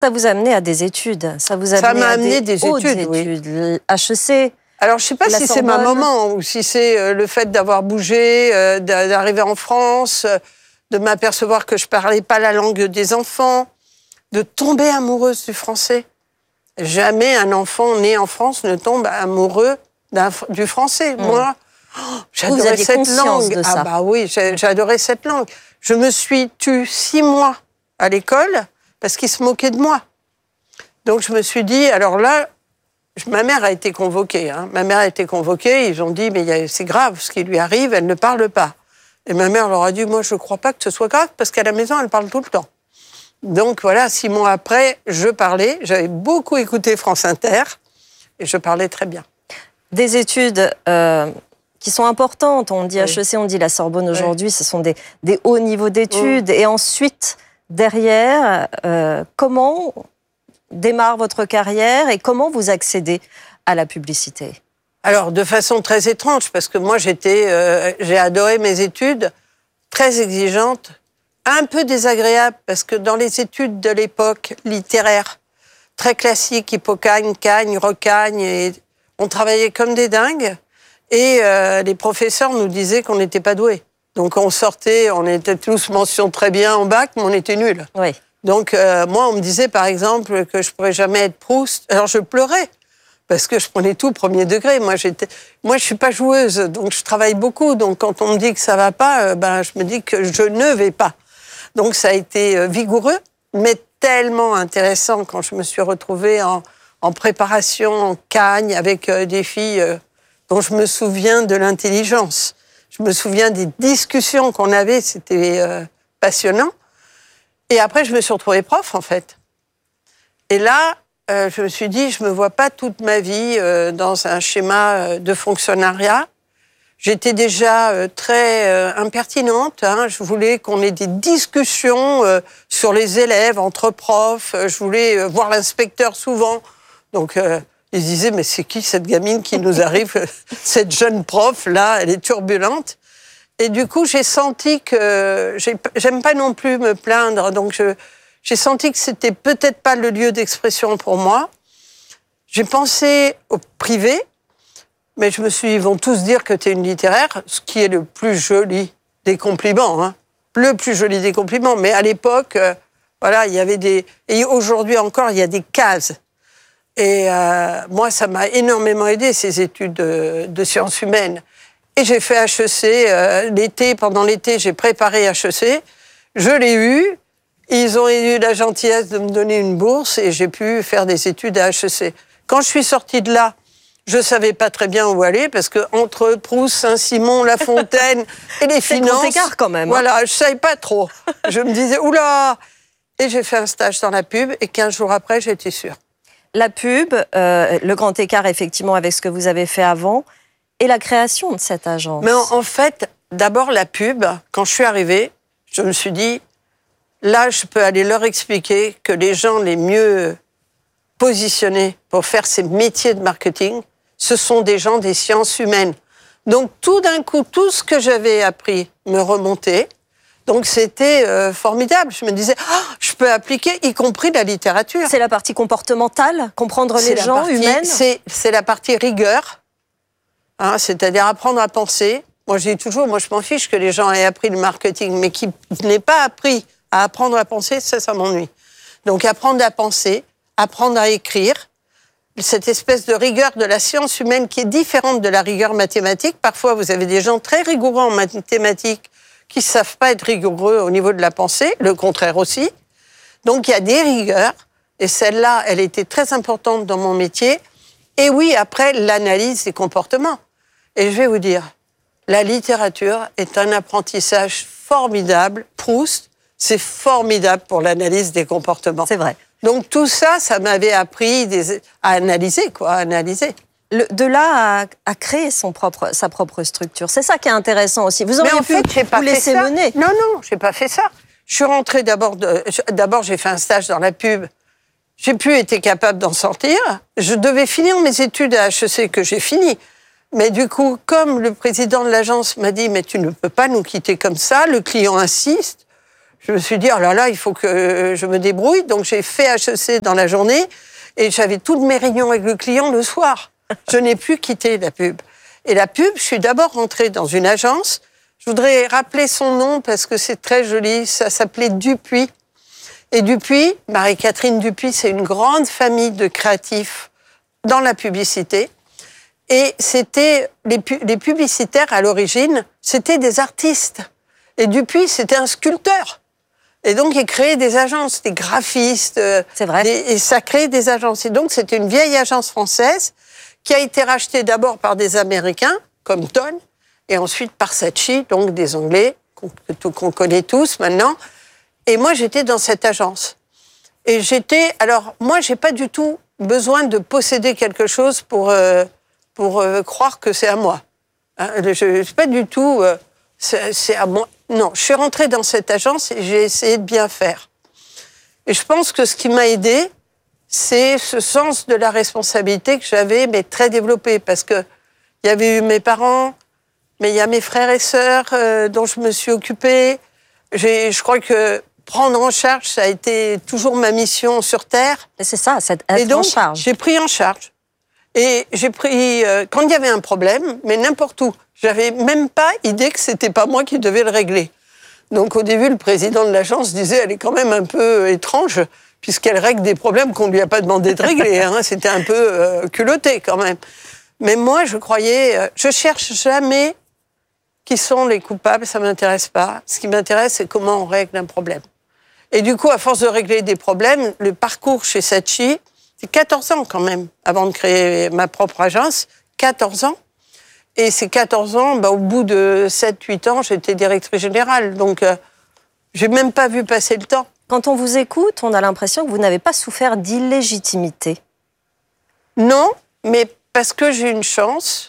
Ça vous a amené à des études. Ça vous a Ça amené m'a à amené des des hautes études, oui. études. HEC. Alors, je ne sais pas La si c'est ma Sorbonne. maman ou si c'est le fait d'avoir bougé, d'arriver en France, de m'apercevoir que je ne parlais pas la langue des enfants, de tomber amoureuse du français. Jamais un enfant né en France ne tombe amoureux du français. Moi, j'adorais cette langue. De ça. Ah bah oui, j'adorais cette langue. Je me suis tue 6 mois à l'école parce qu'ils se moquaient de moi. Donc je me suis dit, alors là, ma mère a été convoquée. Ma mère a été convoquée, ils ont dit, mais c'est grave ce qui lui arrive, elle ne parle pas. Et ma mère leur a dit, moi je ne crois pas que ce soit grave parce qu'à la maison, elle parle tout le temps. Donc voilà, 6 mois après, je parlais, j'avais beaucoup écouté France Inter et je parlais très bien. Des études qui sont importantes, on dit Oui. HEC, on dit la Sorbonne aujourd'hui, ce sont des hauts niveaux d'études. Et ensuite, derrière, comment démarre votre carrière et comment vous accédez à la publicité? Alors, de façon très étrange, parce que moi, j'ai adoré mes études, très exigeantes, un peu désagréables, parce que dans les études de l'époque littéraire, très classiques, Hippocagne, Cagne, Recagne, et on travaillait comme des dingues, et les professeurs nous disaient qu'on n'était pas doués. Donc on sortait, on était tous mention très bien en bac, mais on était nuls. Oui. Donc moi, on me disait par exemple que je ne pourrais jamais être Proust. Alors je pleurais, parce que je prenais tout premier degré. Moi, je ne suis pas joueuse, donc je travaille beaucoup. Donc quand on me dit que ça ne va pas, je me dis que je ne vais pas. Donc ça a été vigoureux, mais tellement intéressant quand je me suis retrouvée en préparation, en Cagne, avec des filles dont je me souviens de l'intelligence. Je me souviens des discussions qu'on avait, c'était passionnant. Et après, je me suis retrouvée prof, en fait. Et là, je me suis dit, je ne me vois pas toute ma vie dans un schéma de fonctionnariat. J'étais déjà très impertinente. Je voulais qu'on ait des discussions sur les élèves, entre profs. Je voulais voir l'inspecteur souvent. Donc, ils disaient, mais c'est qui cette gamine qui nous arrive, cette jeune prof, là, elle est turbulente. Et du coup, j'ai senti que... J'aime pas non plus me plaindre, donc j'ai senti que c'était peut-être pas le lieu d'expression pour moi. J'ai pensé au privé, mais je me suis dit, ils vont tous dire que tu es une littéraire, ce qui est le plus joli des compliments. Le plus joli des compliments. Mais à l'époque, voilà, il y avait des... Et aujourd'hui encore, il y a des cases. Et moi, ça m'a énormément aidé, ces études de sciences humaines. Et j'ai fait HEC l'été. Pendant l'été, j'ai préparé HEC. Je l'ai eu. Ils ont eu la gentillesse de me donner une bourse et j'ai pu faire des études à HEC. Quand je suis sortie de là, je ne savais pas très bien où aller parce que entre Proust, Saint-Simon, La Fontaine et les finances... C'est grand écart quand même. Voilà, je ne savais pas trop. Je me disais, oula. Et j'ai fait un stage dans la pub et 15 jours après, j'étais sûre. La pub, le grand écart effectivement avec ce que vous avez fait avant et la création de cette agence. Mais en fait, d'abord la pub, quand je suis arrivée, je me suis dit, là, je peux aller leur expliquer que les gens les mieux positionnés pour faire ces métiers de marketing, ce sont des gens des sciences humaines. Donc tout d'un coup, tout ce que j'avais appris me remontait. Donc c'était formidable. Je me disais, je peux appliquer, y compris la littérature. C'est la partie comportementale, comprendre les gens, humaines. C'est la partie rigueur, c'est-à-dire apprendre à penser. Moi, je dis toujours, moi, je m'en fiche que les gens aient appris le marketing, mais qui n'aient pas appris à apprendre à penser, ça m'ennuie. Donc apprendre à penser, apprendre à écrire, cette espèce de rigueur de la science humaine qui est différente de la rigueur mathématique. Parfois, vous avez des gens très rigoureux en mathématiques qui ne savent pas être rigoureux au niveau de la pensée, le contraire aussi. Donc, il y a des rigueurs, et celle-là, elle était très importante dans mon métier. Et oui, après, l'analyse des comportements. Et je vais vous dire, la littérature est un apprentissage formidable. Proust, c'est formidable pour l'analyse des comportements. C'est vrai. Donc, tout ça, ça m'avait appris à analyser, à analyser. De là à créer sa propre structure. C'est ça qui est intéressant aussi. Vous auriez pu vous laisser mener. Non, j'ai pas fait ça. Je suis rentrée d'abord, j'ai fait un stage dans la pub. J'ai plus été capable d'en sortir. Je devais finir mes études à HEC que j'ai fini. Mais du coup, comme le président de l'agence m'a dit, mais tu ne peux pas nous quitter comme ça, le client insiste, je me suis dit, oh là là, il faut que je me débrouille. Donc, j'ai fait HEC dans la journée et j'avais toutes mes réunions avec le client le soir. Je n'ai plus quitté la pub. Et la pub, je suis d'abord rentrée dans une agence. Je voudrais rappeler son nom parce que c'est très joli. Ça s'appelait Dupuis. Et Dupuis, Marie-Catherine Dupuis, c'est une grande famille de créatifs dans la publicité. Et c'était les publicitaires à l'origine, c'était des artistes. Et Dupuis, c'était un sculpteur. Et donc, il créait des agences, des graphistes. C'est vrai. Et ça créait des agences. Et donc, c'était une vieille agence française qui a été rachetée d'abord par des Américains, comme Ton, et ensuite par Saatchi, donc des Anglais, qu'on connaît tous maintenant. Et moi, j'étais dans cette agence. Et alors, moi, j'ai pas du tout besoin de posséder quelque chose pour croire que c'est à moi. Hein, je pas du tout, c'est à moi. Non, je suis rentrée dans cette agence et j'ai essayé de bien faire. Et je pense que ce qui m'a aidée, c'est ce sens de la responsabilité que j'avais, mais très développé, parce que il y avait eu mes parents, mais il y a mes frères et sœurs dont je me suis occupée. Je crois que prendre en charge, ça a été toujours ma mission sur Terre. Et c'est ça, être et donc, en charge. J'ai pris en charge. Et j'ai pris, quand il y avait un problème, mais n'importe où, j'avais même pas idée que c'était pas moi qui devais le régler. Donc au début, le président de l'agence disait, elle est quand même un peu étrange, puisqu'elle règle des problèmes qu'on lui a pas demandé de régler. Hein. C'était un peu culotté quand même. Mais moi, je croyais, je cherche jamais qui sont les coupables, ça m'intéresse pas. Ce qui m'intéresse, c'est comment on règle un problème. Et du coup, à force de régler des problèmes, le parcours chez Saatchi, c'est 14 ans quand même, avant de créer ma propre agence, 14 ans. Et ces 14 ans, au bout de 7-8 ans, j'étais directrice générale. Donc, j'ai même pas vu passer le temps. Quand on vous écoute, on a l'impression que vous n'avez pas souffert d'illégitimité. Non, mais parce que j'ai une chance.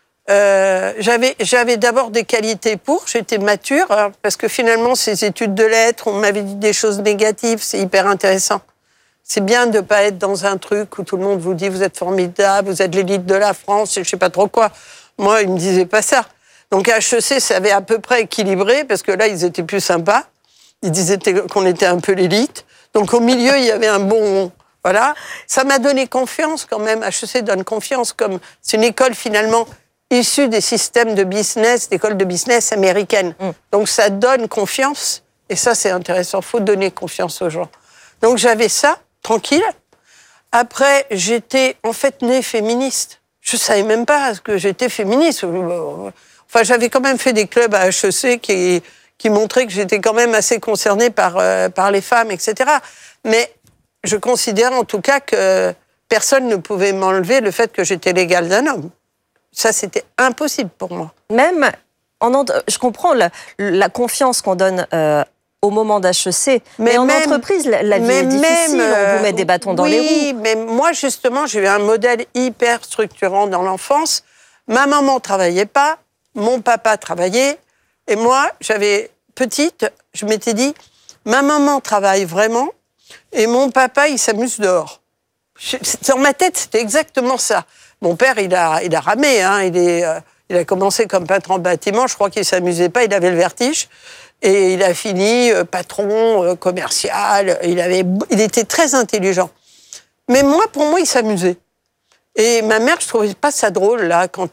J'avais d'abord des qualités j'étais mature, parce que finalement, ces études de lettres, on m'avait dit des choses négatives, c'est hyper intéressant. C'est bien de ne pas être dans un truc où tout le monde vous dit vous êtes formidable, vous êtes l'élite de la France, je ne sais pas trop quoi. Moi, ils ne me disaient pas ça. Donc à HEC, ça avait à peu près équilibré, parce que là, ils étaient plus sympas. Ils disaient qu'on était un peu l'élite. Donc au milieu, il y avait un bon... Voilà. Ça m'a donné confiance quand même. HEC donne confiance, comme c'est une école finalement issue des systèmes de business, d'écoles de business américaines. Donc ça donne confiance, et ça, c'est intéressant. Il faut donner confiance aux gens. Donc j'avais ça, tranquille. Après, j'étais en fait née féministe. Je savais même pas que j'étais féministe. Enfin, j'avais quand même fait des clubs à HEC qui montraient que j'étais quand même assez concernée par les femmes, etc. Mais je considère en tout cas que personne ne pouvait m'enlever le fait que j'étais l'égale d'un homme. Ça, c'était impossible pour moi. Même, je comprends la confiance qu'on donne au moment d'HEC, mais en entreprise, la vie est difficile, on vous met des bâtons dans les roues. Oui, mais moi, justement, j'ai eu un modèle hyper structurant dans l'enfance. Ma maman travaillait pas, mon papa travaillait, et moi, petite, je m'étais dit, ma maman travaille vraiment, et mon papa, il s'amuse dehors. Dans ma tête, c'était exactement ça. Mon père, il a ramé, hein, il a commencé comme peintre en bâtiment, je crois qu'il s'amusait pas, il avait le vertige. Et il a fini patron commercial, il était très intelligent. Mais pour moi, il s'amusait. Et ma mère, je trouvais pas ça drôle, là, quand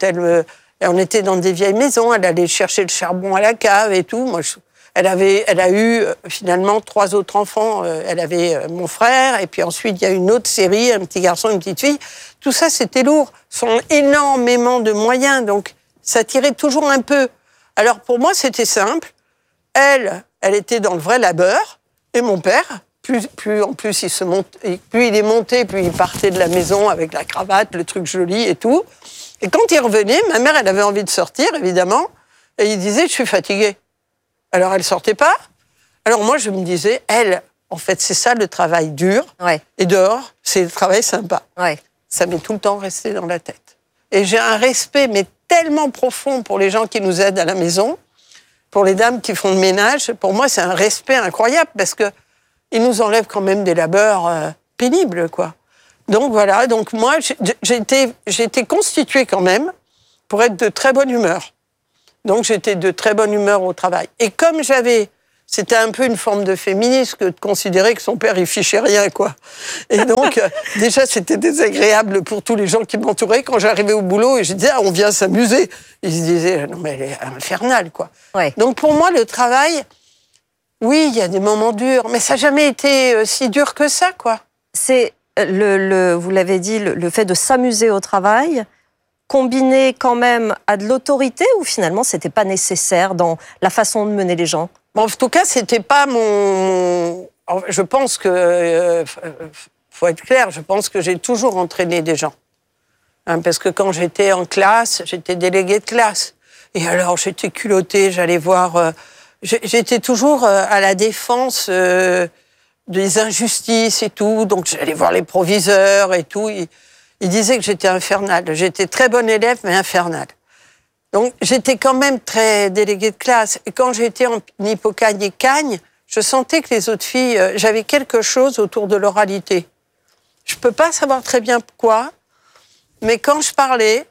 on était dans des vieilles maisons, elle allait chercher le charbon à la cave et tout. Moi, elle a eu finalement 3 autres enfants. Elle avait mon frère, et puis ensuite, il y a une autre série, un petit garçon, une petite fille. Tout ça, c'était lourd. Ce sont énormément de moyens, donc ça tirait toujours un peu. Alors, pour moi, c'était simple. Elle était dans le vrai labeur, et mon père, plus en plus plus il est monté, plus il partait de la maison avec la cravate, le truc joli et tout. Et quand il revenait, ma mère, elle avait envie de sortir, évidemment, et il disait, je suis fatiguée. Alors elle sortait pas. Alors moi, je me disais, en fait, c'est ça le travail dur, ouais. Et dehors, c'est le travail sympa. Ouais. Ça m'est tout le temps resté dans la tête. Et j'ai un respect, mais tellement profond pour les gens qui nous aident à la maison, pour les dames qui font le ménage. Pour moi, c'est un respect incroyable parce que ils nous enlèvent quand même des labeurs pénibles, quoi. Donc voilà. Donc moi, j'ai été constituée quand même pour être de très bonne humeur. Donc j'étais de très bonne humeur au travail. Et comme j'avais C'était un peu une forme de féminisme que de considérer que son père, il fichait rien, quoi. Et donc, déjà, c'était désagréable pour tous les gens qui m'entouraient quand j'arrivais au boulot et je disais, on vient s'amuser. Ils se disaient, non, mais elle est infernale, quoi. Ouais. Donc, pour moi, le travail, oui, il y a des moments durs, mais ça n'a jamais été si dur que ça, quoi. C'est, vous l'avez dit, le fait de s'amuser au travail, combiné quand même à de l'autorité, ou finalement, c'était pas nécessaire dans la façon de mener les gens? Bon, en tout cas, c'était pas je pense que, faut être clair, je pense que j'ai toujours entraîné des gens. Hein, parce que quand j'étais en classe, j'étais déléguée de classe. Et alors, j'étais culottée, j'allais voir... j'étais toujours à la défense des injustices et tout. Donc, j'allais voir les proviseurs et tout. Ils disaient que j'étais infernale. J'étais très bonne élève, mais infernale. Donc, j'étais quand même très déléguée de classe. Et quand j'étais en Hippocagne et Cagne, je sentais que les autres filles, j'avais quelque chose autour de l'oralité. Je peux pas savoir très bien pourquoi, mais quand je parlais,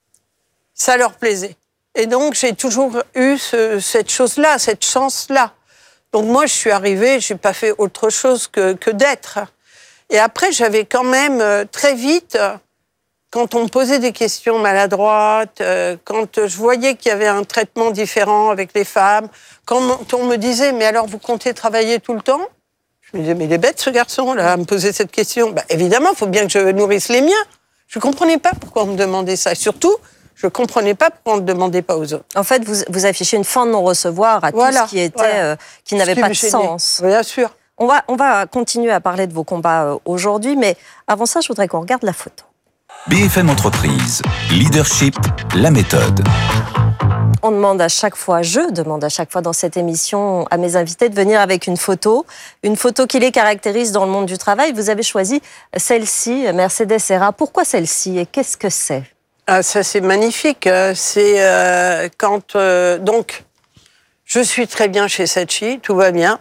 ça leur plaisait. Et donc, j'ai toujours eu cette chose-là, cette chance-là. Donc, moi, je suis arrivée, j'ai pas fait autre chose que d'être. Et après, j'avais quand même très vite... Quand on me posait des questions maladroites, quand je voyais qu'il y avait un traitement différent avec les femmes, quand on me disait « mais alors vous comptez travailler tout le temps ?» Je me disais « mais il est bête ce garçon-là à me poser cette question. » Évidemment, il faut bien que je nourrisse les miens. Je ne comprenais pas pourquoi on me demandait ça. Et surtout, je ne comprenais pas pourquoi on ne le demandait pas aux autres. En fait, vous affichez une fin de non-recevoir à tout ce qui était, qui n'avait pas de sens. Bien sûr. On va continuer à parler de vos combats aujourd'hui, mais avant ça, je voudrais qu'on regarde la photo. BFM Entreprise, Leadership, la méthode. Je demande à chaque fois dans cette émission à mes invités de venir avec une photo qui les caractérise dans le monde du travail. Vous avez choisi celle-ci, Mercedes Serra. Pourquoi celle-ci et qu'est-ce que c'est? Ça, c'est magnifique. C'est quand... donc, je suis très bien chez Saatchi, tout va bien.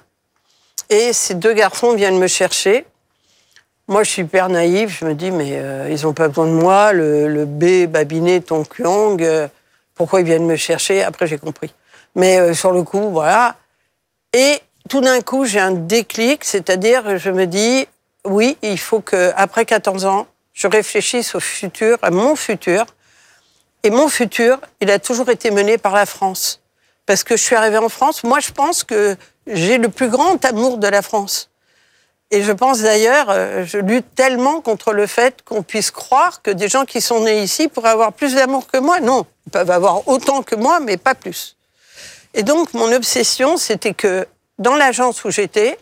Et ces deux garçons viennent me chercher. Moi, je suis hyper naïve. Je me dis, mais ils n'ont pas besoin de moi. Le B, Babinet, Tonkyong, pourquoi ils viennent me chercher? Après, j'ai compris. Mais sur le coup, voilà. Et tout d'un coup, j'ai un déclic. C'est-à-dire, je me dis, oui, il faut qu'après 14 ans, je réfléchisse au futur, à mon futur. Et mon futur, il a toujours été mené par la France. Parce que je suis arrivée en France. Moi, je pense que j'ai le plus grand amour de la France. Et je pense d'ailleurs, je lutte tellement contre le fait qu'on puisse croire que des gens qui sont nés ici pourraient avoir plus d'amour que moi. Non, ils peuvent avoir autant que moi, mais pas plus. Et donc, mon obsession, c'était que dans l'agence où j'étais,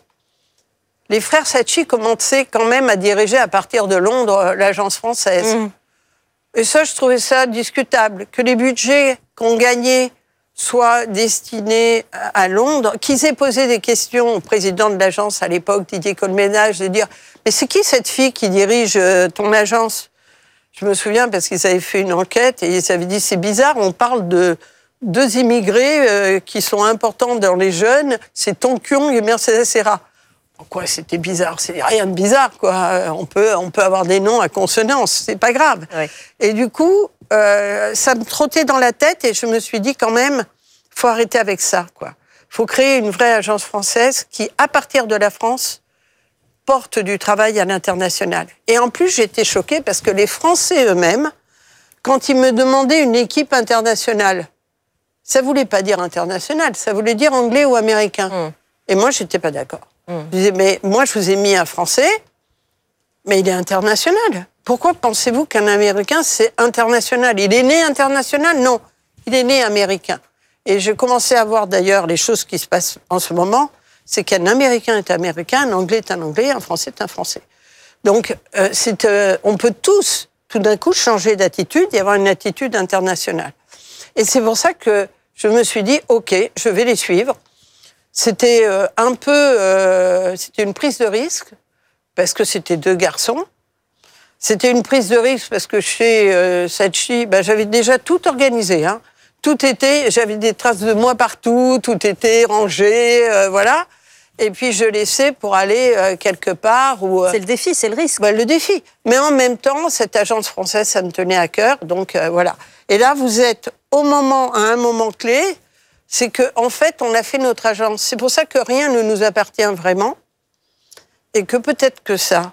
les frères Saatchi commençaient quand même à diriger à partir de Londres l'agence française. Et ça, je trouvais ça discutable. Que les budgets qu'on gagnait soient destinés à Londres, qu'ils aient posé des questions au président de l'agence à l'époque, Didier Colménage, de dire « Mais c'est qui cette fille qui dirige ton agence ?» Je me souviens parce qu'ils avaient fait une enquête et ils avaient dit « C'est bizarre, on parle de deux immigrés qui sont importants dans les jeunes, c'est Tonkyong et Mercedes Serra. » Pourquoi c'était bizarre? C'est rien de bizarre, quoi. On peut avoir des noms à consonance, c'est pas grave. Oui. Et du coup, ça me trottait dans la tête et je me suis dit quand même, faut arrêter avec ça, quoi. Faut créer une vraie agence française qui, à partir de la France, porte du travail à l'international. Et en plus, j'étais choquée parce que les Français eux-mêmes, quand ils me demandaient une équipe internationale, ça voulait pas dire international, ça voulait dire anglais ou américain. Et moi, j'étais pas d'accord. Je disais, mais moi, je vous ai mis un Français, mais il est international. Pourquoi pensez-vous qu'un Américain, c'est international? Il est né international? Non, il est né américain. Et je commençais à voir d'ailleurs les choses qui se passent en ce moment, c'est qu'un Américain est Américain, un Anglais est un Anglais, un Français est un Français. Donc, on peut tous, tout d'un coup, changer d'attitude et avoir une attitude internationale. Et c'est pour ça que je me suis dit, OK, je vais les suivre. C'était c'était une prise de risque, parce que c'était deux garçons. C'était une prise de risque parce que chez Saatchi, j'avais déjà tout organisé. Hein. J'avais des traces de moi partout, tout était rangé, voilà. Et puis je laissais pour aller quelque part où... C'est le défi, c'est le risque. Le défi. Mais en même temps, cette agence française, ça me tenait à cœur, donc voilà. Et là, vous êtes à un moment clé. C'est qu'en fait, on a fait notre agence. C'est pour ça que rien ne nous appartient vraiment. Et que peut-être que ça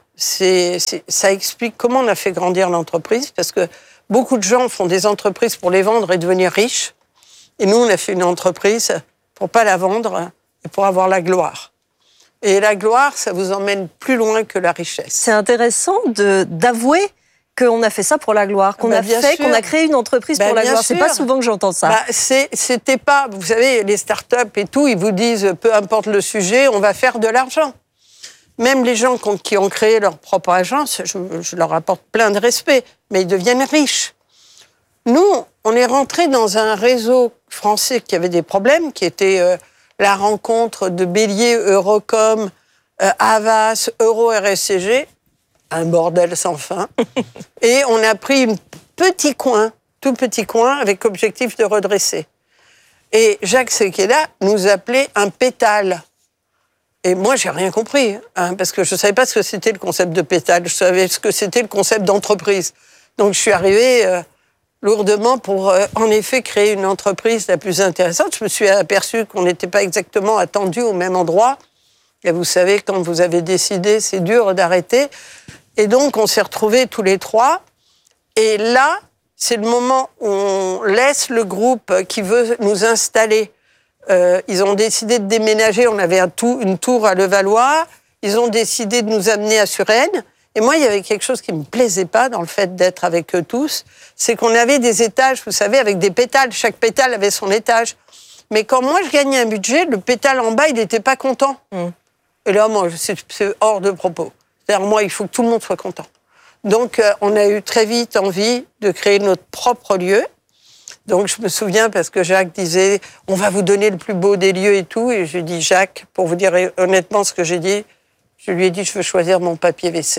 explique comment on a fait grandir l'entreprise. Parce que beaucoup de gens font des entreprises pour les vendre et devenir riches. Et nous, on a fait une entreprise pour pas la vendre et pour avoir la gloire. Et la gloire, ça vous emmène plus loin que la richesse. C'est intéressant d'avouer qu'on a fait ça pour la gloire, qu'on a créé une entreprise pour la gloire. C'est pas souvent que j'entends ça. C'était pas, vous savez, les startups et tout, ils vous disent, peu importe le sujet, on va faire de l'argent. Même les gens qui ont créé leur propre agence, je leur apporte plein de respect, mais ils deviennent riches. Nous, on est rentré dans un réseau français qui avait des problèmes, qui était la rencontre de Bélier, Eurocom, Havas, Euro-RSCG, un bordel sans fin. Et on a pris un tout petit coin, avec objectif de redresser. Et Jacques Sekela nous appelait un pétale. Et moi, j'ai rien compris, parce que je ne savais pas ce que c'était le concept de pétale, je savais ce que c'était le concept d'entreprise. Donc, je suis arrivée lourdement pour, en effet, créer une entreprise la plus intéressante. Je me suis aperçue qu'on n'était pas exactement attendus au même endroit. Et vous savez, quand vous avez décidé, c'est dur d'arrêter. Et donc, on s'est retrouvés tous les trois. Et là, c'est le moment où on laisse le groupe qui veut nous installer. Ils ont décidé de déménager. On avait une tour à Levallois. Ils ont décidé de nous amener à Suresnes. Et moi, il y avait quelque chose qui me plaisait pas dans le fait d'être avec eux tous. C'est qu'on avait des étages, vous savez, avec des pétales. Chaque pétale avait son étage. Mais quand moi, je gagnais un budget, le pétale en bas, il n'était pas content. Et là, moi, c'est hors de propos. C'est-à-dire, moi, il faut que tout le monde soit content. Donc, on a eu très vite envie de créer notre propre lieu. Donc, je me souviens, parce que Jacques disait, on va vous donner le plus beau des lieux et tout. Et je lui dis, Jacques, pour vous dire honnêtement ce que j'ai dit, je lui ai dit, je veux choisir mon papier WC.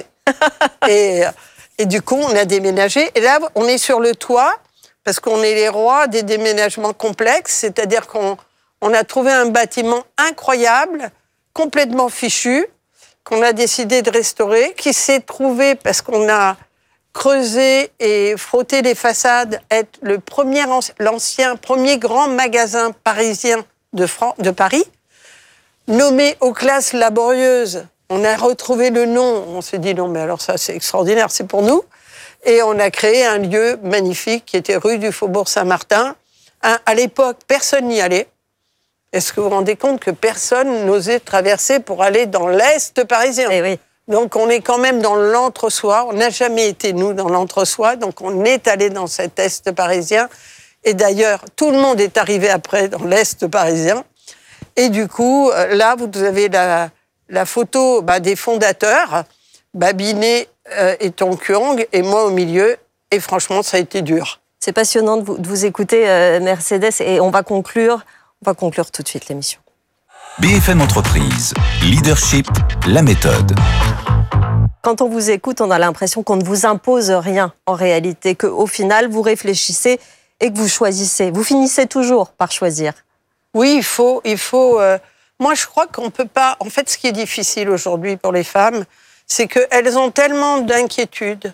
et du coup, on a déménagé. Et là, on est sur le toit, parce qu'on est les rois des déménagements complexes. C'est-à-dire qu'on a trouvé un bâtiment incroyable, complètement fichu, qu'on a décidé de restaurer, qui s'est trouvé, parce qu'on a creusé et frotté les façades, être l'ancien premier grand magasin parisien de Paris, nommé aux classes laborieuses. On a retrouvé le nom, on s'est dit non mais alors ça c'est extraordinaire, c'est pour nous. Et on a créé un lieu magnifique qui était rue du Faubourg Saint-Martin. À l'époque, personne n'y allait. Est-ce que vous vous rendez compte que personne n'osait traverser pour aller dans l'Est parisien ? Eh oui. Donc on est quand même dans l'entre-soi. On n'a jamais été, nous, dans l'entre-soi. Donc on est allé dans cet Est parisien. Et d'ailleurs, tout le monde est arrivé après dans l'Est parisien. Et du coup, là, vous avez la photo des fondateurs, Babinet et Tonkyong, et moi au milieu. Et franchement, ça a été dur. C'est passionnant de vous écouter, Mercedes. Et on va conclure tout de suite l'émission. BFM Entreprise, Leadership, la méthode. Quand on vous écoute, on a l'impression qu'on ne vous impose rien en réalité, qu'au final, vous réfléchissez et que vous choisissez. Vous finissez toujours par choisir. Oui, il faut. Moi, je crois qu'on peut pas. En fait, ce qui est difficile aujourd'hui pour les femmes, c'est qu'elles ont tellement d'inquiétudes.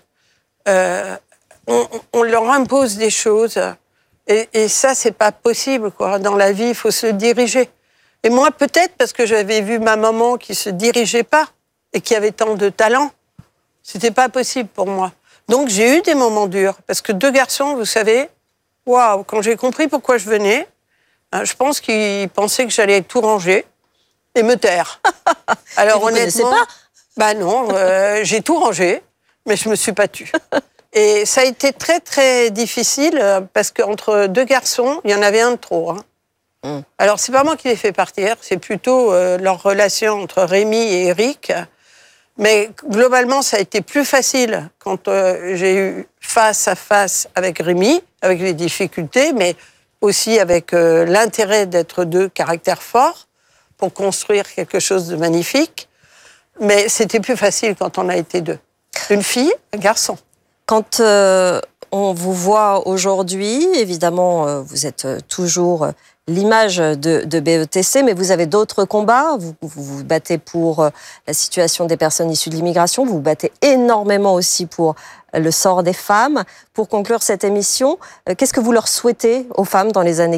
On leur impose des choses. Et ça, c'est pas possible, quoi. Dans la vie, il faut se diriger. Et moi, peut-être parce que j'avais vu ma maman qui se dirigeait pas et qui avait tant de talent, c'était pas possible pour moi. Donc, j'ai eu des moments durs. Parce que 2 garçons, vous savez, waouh, quand j'ai compris pourquoi je venais, je pense qu'ils pensaient que j'allais tout ranger et me taire. Alors, vous honnêtement, pas non, j'ai tout rangé, mais je me suis pas tue. Et ça a été très, très difficile parce qu'entre 2 garçons, il y en avait un de trop. Alors, c'est pas moi qui les fais partir, c'est plutôt leur relation entre Rémi et Eric. Mais globalement, ça a été plus facile quand j'ai eu face à face avec Rémi, avec les difficultés, mais aussi avec l'intérêt d'être 2 caractères forts pour construire quelque chose de magnifique. Mais c'était plus facile quand on a été 2. Une fille, un garçon. Quand on vous voit aujourd'hui, évidemment, vous êtes toujours l'image de BETC, mais vous avez d'autres combats. Vous vous battez pour la situation des personnes issues de l'immigration. Vous vous battez énormément aussi pour le sort des femmes. Pour conclure cette émission, qu'est-ce que vous leur souhaitez aux femmes dans les années qui viennent ?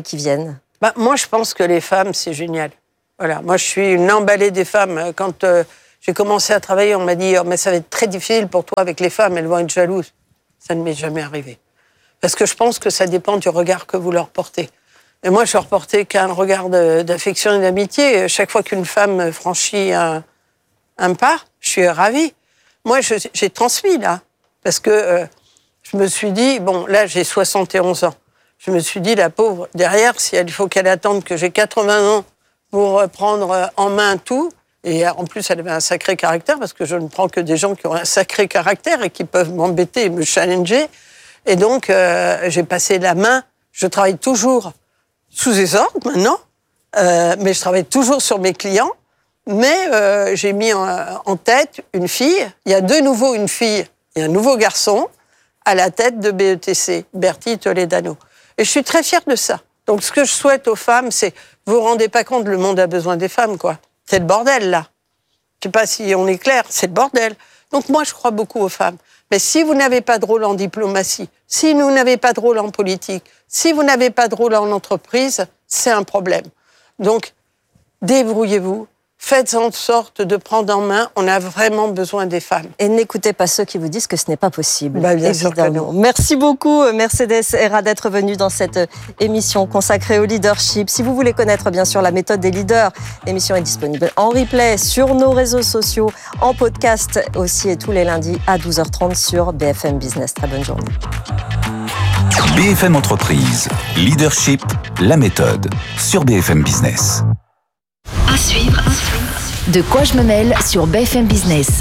Moi, je pense que les femmes, c'est génial. Voilà. Moi, je suis une emballée des femmes. Quand j'ai commencé à travailler, on m'a dit « mais ça va être très difficile pour toi avec les femmes, elles vont être jalouses ». Ça ne m'est jamais arrivé. Parce que je pense que ça dépend du regard que vous leur portez. Et moi, je leur portais qu'un regard d'affection et d'amitié. Chaque fois qu'une femme franchit un pas, je suis ravie. Moi, j'ai transmis, là. Parce que je me suis dit, bon, là, j'ai 71 ans. Je me suis dit, la pauvre, derrière, il faut qu'elle attende que j'ai 80 ans pour prendre en main tout. Et en plus, elle avait un sacré caractère, parce que je ne prends que des gens qui ont un sacré caractère et qui peuvent m'embêter et me challenger. Et donc, j'ai passé la main. Je travaille toujours sous les ordres, maintenant, mais je travaille toujours sur mes clients. Mais j'ai mis en tête une fille. Il y a de nouveau une fille et un nouveau garçon à la tête de BETC, Bertie Toledano. Et je suis très fière de ça. Donc, ce que je souhaite aux femmes, c'est... Vous vous rendez pas compte, le monde a besoin des femmes, quoi. C'est le bordel, là. Je sais pas si on est clair, c'est le bordel. Donc moi, je crois beaucoup aux femmes. Mais si vous n'avez pas de rôle en diplomatie, si vous n'avez pas de rôle en politique, si vous n'avez pas de rôle en entreprise, c'est un problème. Donc, débrouillez-vous. Faites en sorte de prendre en main. On a vraiment besoin des femmes. Et n'écoutez pas ceux qui vous disent que ce n'est pas possible. Bien sûr que non. Merci beaucoup, Mercedes Hera, d'être venue dans cette émission consacrée au leadership. Si vous voulez connaître, bien sûr, la méthode des leaders, l'émission est disponible en replay sur nos réseaux sociaux, en podcast aussi, et tous les lundis à 12h30 sur BFM Business. Très bonne journée. BFM Entreprise, leadership, la méthode, sur BFM Business. À suivre. De quoi je me mêle sur BFM Business.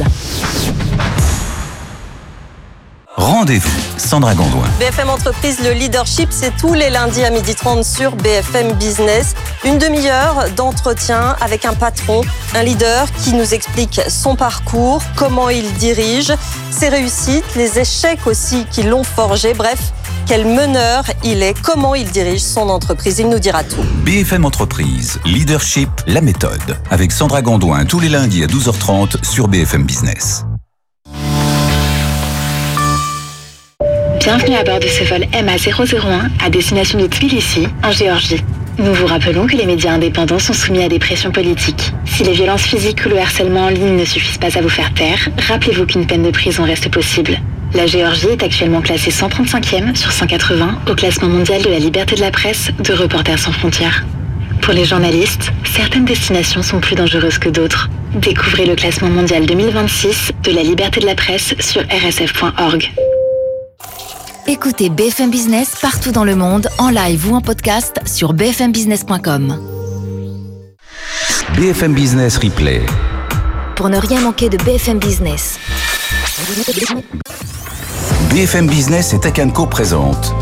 Rendez-vous, Sandra Gondouin. BFM Entreprise, le leadership, c'est tous les lundis à 12h30 sur BFM Business. Une demi-heure d'entretien avec un patron, un leader qui nous explique son parcours, comment il dirige, ses réussites, les échecs aussi qui l'ont forgé. Bref, quel meneur il est, comment il dirige son entreprise. Il nous dira tout. BFM Entreprise, leadership, la méthode. Avec Sandra Gondouin tous les lundis à 12h30 sur BFM Business. Bienvenue à bord de ce vol MA001 à destination de Tbilissi, en Géorgie. Nous vous rappelons que les médias indépendants sont soumis à des pressions politiques. Si les violences physiques ou le harcèlement en ligne ne suffisent pas à vous faire taire, rappelez-vous qu'une peine de prison reste possible. La Géorgie est actuellement classée 135e sur 180 au classement mondial de la liberté de la presse de Reporters sans frontières. Pour les journalistes, certaines destinations sont plus dangereuses que d'autres. Découvrez le classement mondial 2026 de la liberté de la presse sur rsf.org. Écoutez BFM Business partout dans le monde, en live ou en podcast sur bfmbusiness.com. BFM Business Replay. Pour ne rien manquer de BFM Business. BFM Business et Tech & Co présente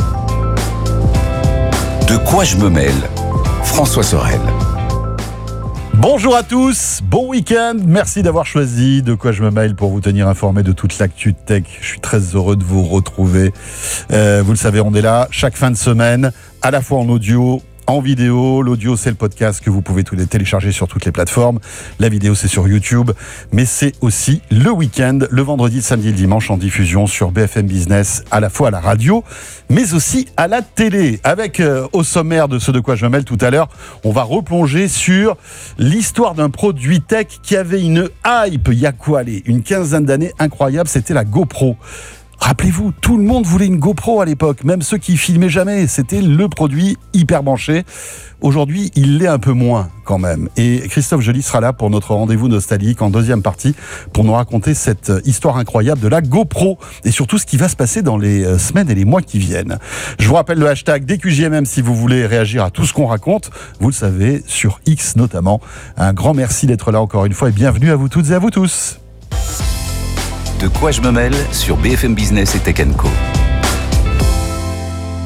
De quoi je me mêle, François Sorel. Bonjour à tous, bon week-end, merci d'avoir choisi De quoi je me mêle pour vous tenir informé de toute l'actu tech. Je suis très heureux de vous retrouver. Vous le savez, on est là chaque fin de semaine, à la fois en audio, en vidéo. L'audio, c'est le podcast que vous pouvez télécharger sur toutes les plateformes. La vidéo, c'est sur YouTube. Mais c'est aussi le week-end, le vendredi, le samedi et le dimanche en diffusion sur BFM Business, à la fois à la radio, mais aussi à la télé. Avec, au sommaire de ce De quoi je me mêle tout à l'heure, on va replonger sur l'histoire d'un produit tech qui avait une hype, il y a quoi, une quinzaine d'années, incroyable, c'était la GoPro. Rappelez-vous, tout le monde voulait une GoPro à l'époque, même ceux qui filmaient jamais. C'était le produit hyper branché. Aujourd'hui, il l'est un peu moins quand même. Et Christophe Joly sera là pour notre rendez-vous nostalgique en deuxième partie pour nous raconter cette histoire incroyable de la GoPro et surtout ce qui va se passer dans les semaines et les mois qui viennent. Je vous rappelle le hashtag DQJMM si vous voulez réagir à tout ce qu'on raconte. Vous le savez, sur X notamment. Un grand merci d'être là encore une fois et bienvenue à vous toutes et à vous tous. De quoi je me mêle sur BFM Business et Tech & Co.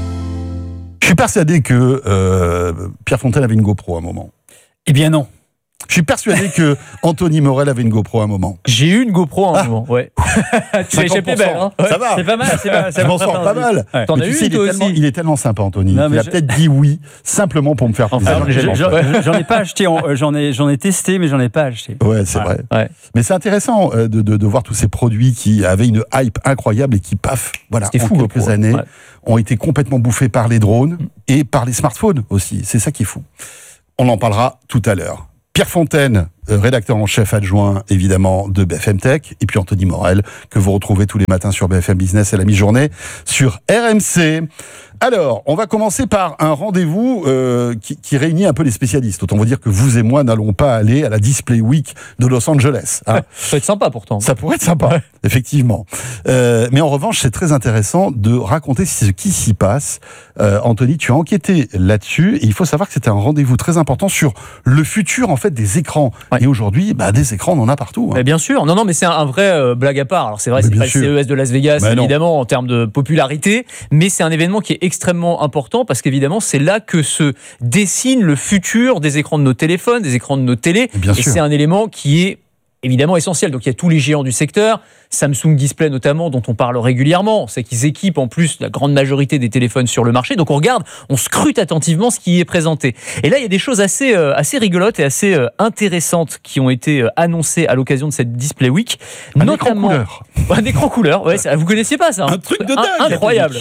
Je suis persuadé que Pierre Fontaine avait une GoPro à un moment. Eh bien non. Je suis persuadé que Anthony Morel avait une GoPro à un moment. J'ai eu une GoPro à un moment, ouais. Tu l'as échappé belle, hein. Ça va. C'est pas mal, Je m'en sors pas mal. Ouais. T'en as eu une, toi aussi. Il est tellement sympa, Anthony. Non, Il a mais peut-être dit oui, simplement pour me faire plaisir. J'en ai pas acheté, j'en ai testé, mais j'en ai pas acheté. Ouais, c'est vrai. Ouais. Mais c'est intéressant de voir tous ces produits qui avaient une hype incroyable et qui, paf, voilà, C'était en fou, quelques GoPro, années, ouais. ont été complètement bouffés par les drones et par les smartphones aussi. C'est ça qui est fou. On en parlera tout à l'heure. Pierre Fontaine, rédacteur en chef adjoint, évidemment, de BFM Tech, et puis Anthony Morel, que vous retrouvez tous les matins sur BFM Business à la mi-journée sur RMC. Alors, on va commencer par un rendez-vous qui réunit un peu les spécialistes. Autant vous dire que vous et moi n'allons pas aller à la Display Week de Los Angeles. Hein. Ça peut être sympa pourtant. Ça pourrait être sympa, effectivement. Mais en revanche, c'est très intéressant de raconter ce qui s'y passe. Anthony, tu as enquêté là-dessus, et il faut savoir que c'était un rendez-vous très important sur le futur, en fait, des écrans. Ouais. Et aujourd'hui, des écrans, on en a partout. Hein. Bien sûr. Non, mais c'est un vrai blague à part. Alors c'est vrai, c'est pas le CES de Las Vegas, évidemment, en termes de popularité, mais c'est un événement qui est extrêmement important parce qu'évidemment, c'est là que se dessine le futur des écrans de nos téléphones, des écrans de nos télés. Et c'est un élément qui est évidemment essentiel. Donc il y a tous les géants du secteur, Samsung Display notamment, dont on parle régulièrement. On sait qu'ils équipent en plus la grande majorité des téléphones sur le marché. Donc on regarde, on scrute attentivement ce qui est présenté. Et là, il y a des choses assez rigolotes et assez intéressantes qui ont été annoncées à l'occasion de cette Display Week. Notamment un écran couleur. Ouais, ça, vous connaissiez pas ça? Un truc de dingue, incroyable.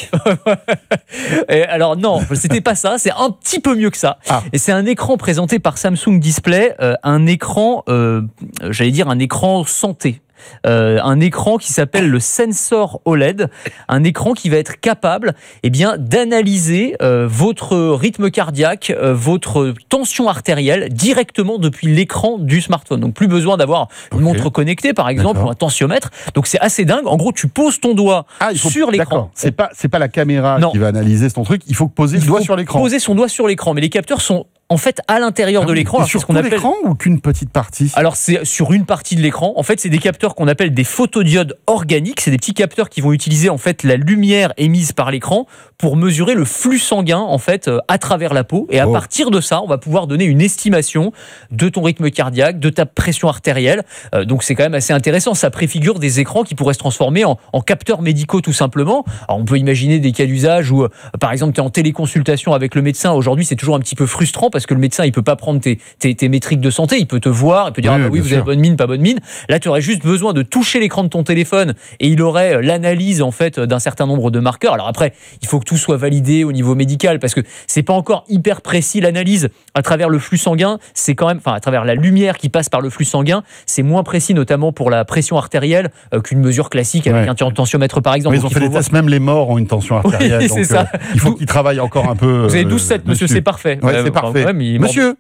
Et alors non, c'était pas ça. C'est un petit peu mieux que ça. Et c'est un écran présenté par Samsung Display, un écran, j'allais dire un écran santé. Un écran qui s'appelle le Sensor OLED, un écran qui va être capable d'analyser votre rythme cardiaque, votre tension artérielle directement depuis l'écran du smartphone. Donc plus besoin d'avoir une montre connectée par exemple ou un tensiomètre. Donc c'est assez dingue. En gros, tu poses ton doigt sur l'écran. C'est pas la caméra qui va analyser ton truc, il faut poser le doigt sur l'écran. Poser son doigt sur l'écran, mais les capteurs sont en fait à l'intérieur de l'écran. Sur ce qu'on appelle l'écran ou qu'une petite partie? Alors c'est sur une partie de l'écran. En fait, c'est des capteurs qu'on appelle des photodiodes organiques. C'est des petits capteurs qui vont utiliser en fait la lumière émise par l'écran pour mesurer le flux sanguin en fait à travers la peau. Et à partir de ça, on va pouvoir donner une estimation de ton rythme cardiaque, de ta pression artérielle. Donc c'est quand même assez intéressant. Ça préfigure des écrans qui pourraient se transformer en capteurs médicaux tout simplement. Alors on peut imaginer des cas d'usage où par exemple tu es en téléconsultation avec le médecin. Aujourd'hui, c'est toujours un petit peu frustrant parce que le médecin, il peut pas prendre tes métriques de santé, il peut te voir, il peut dire oui, vous avez bonne mine, pas bonne mine. Là, tu aurais juste besoin de toucher l'écran de ton téléphone et il aurait l'analyse en fait d'un certain nombre de marqueurs. Alors après, il faut que tout soit validé au niveau médical parce que c'est pas encore hyper précis l'analyse à travers le flux sanguin, c'est quand même à travers la lumière qui passe par le flux sanguin, c'est moins précis notamment pour la pression artérielle qu'une mesure classique avec un tensiomètre par exemple. Oui, ils ont fait des tests, même les morts ont une tension artérielle. Oui, donc, c'est ça. Il faut qu'ils travaillent encore un peu. Vous avez 12-7, monsieur, c'est parfait. Ouais, c'est parfait. Monsieur,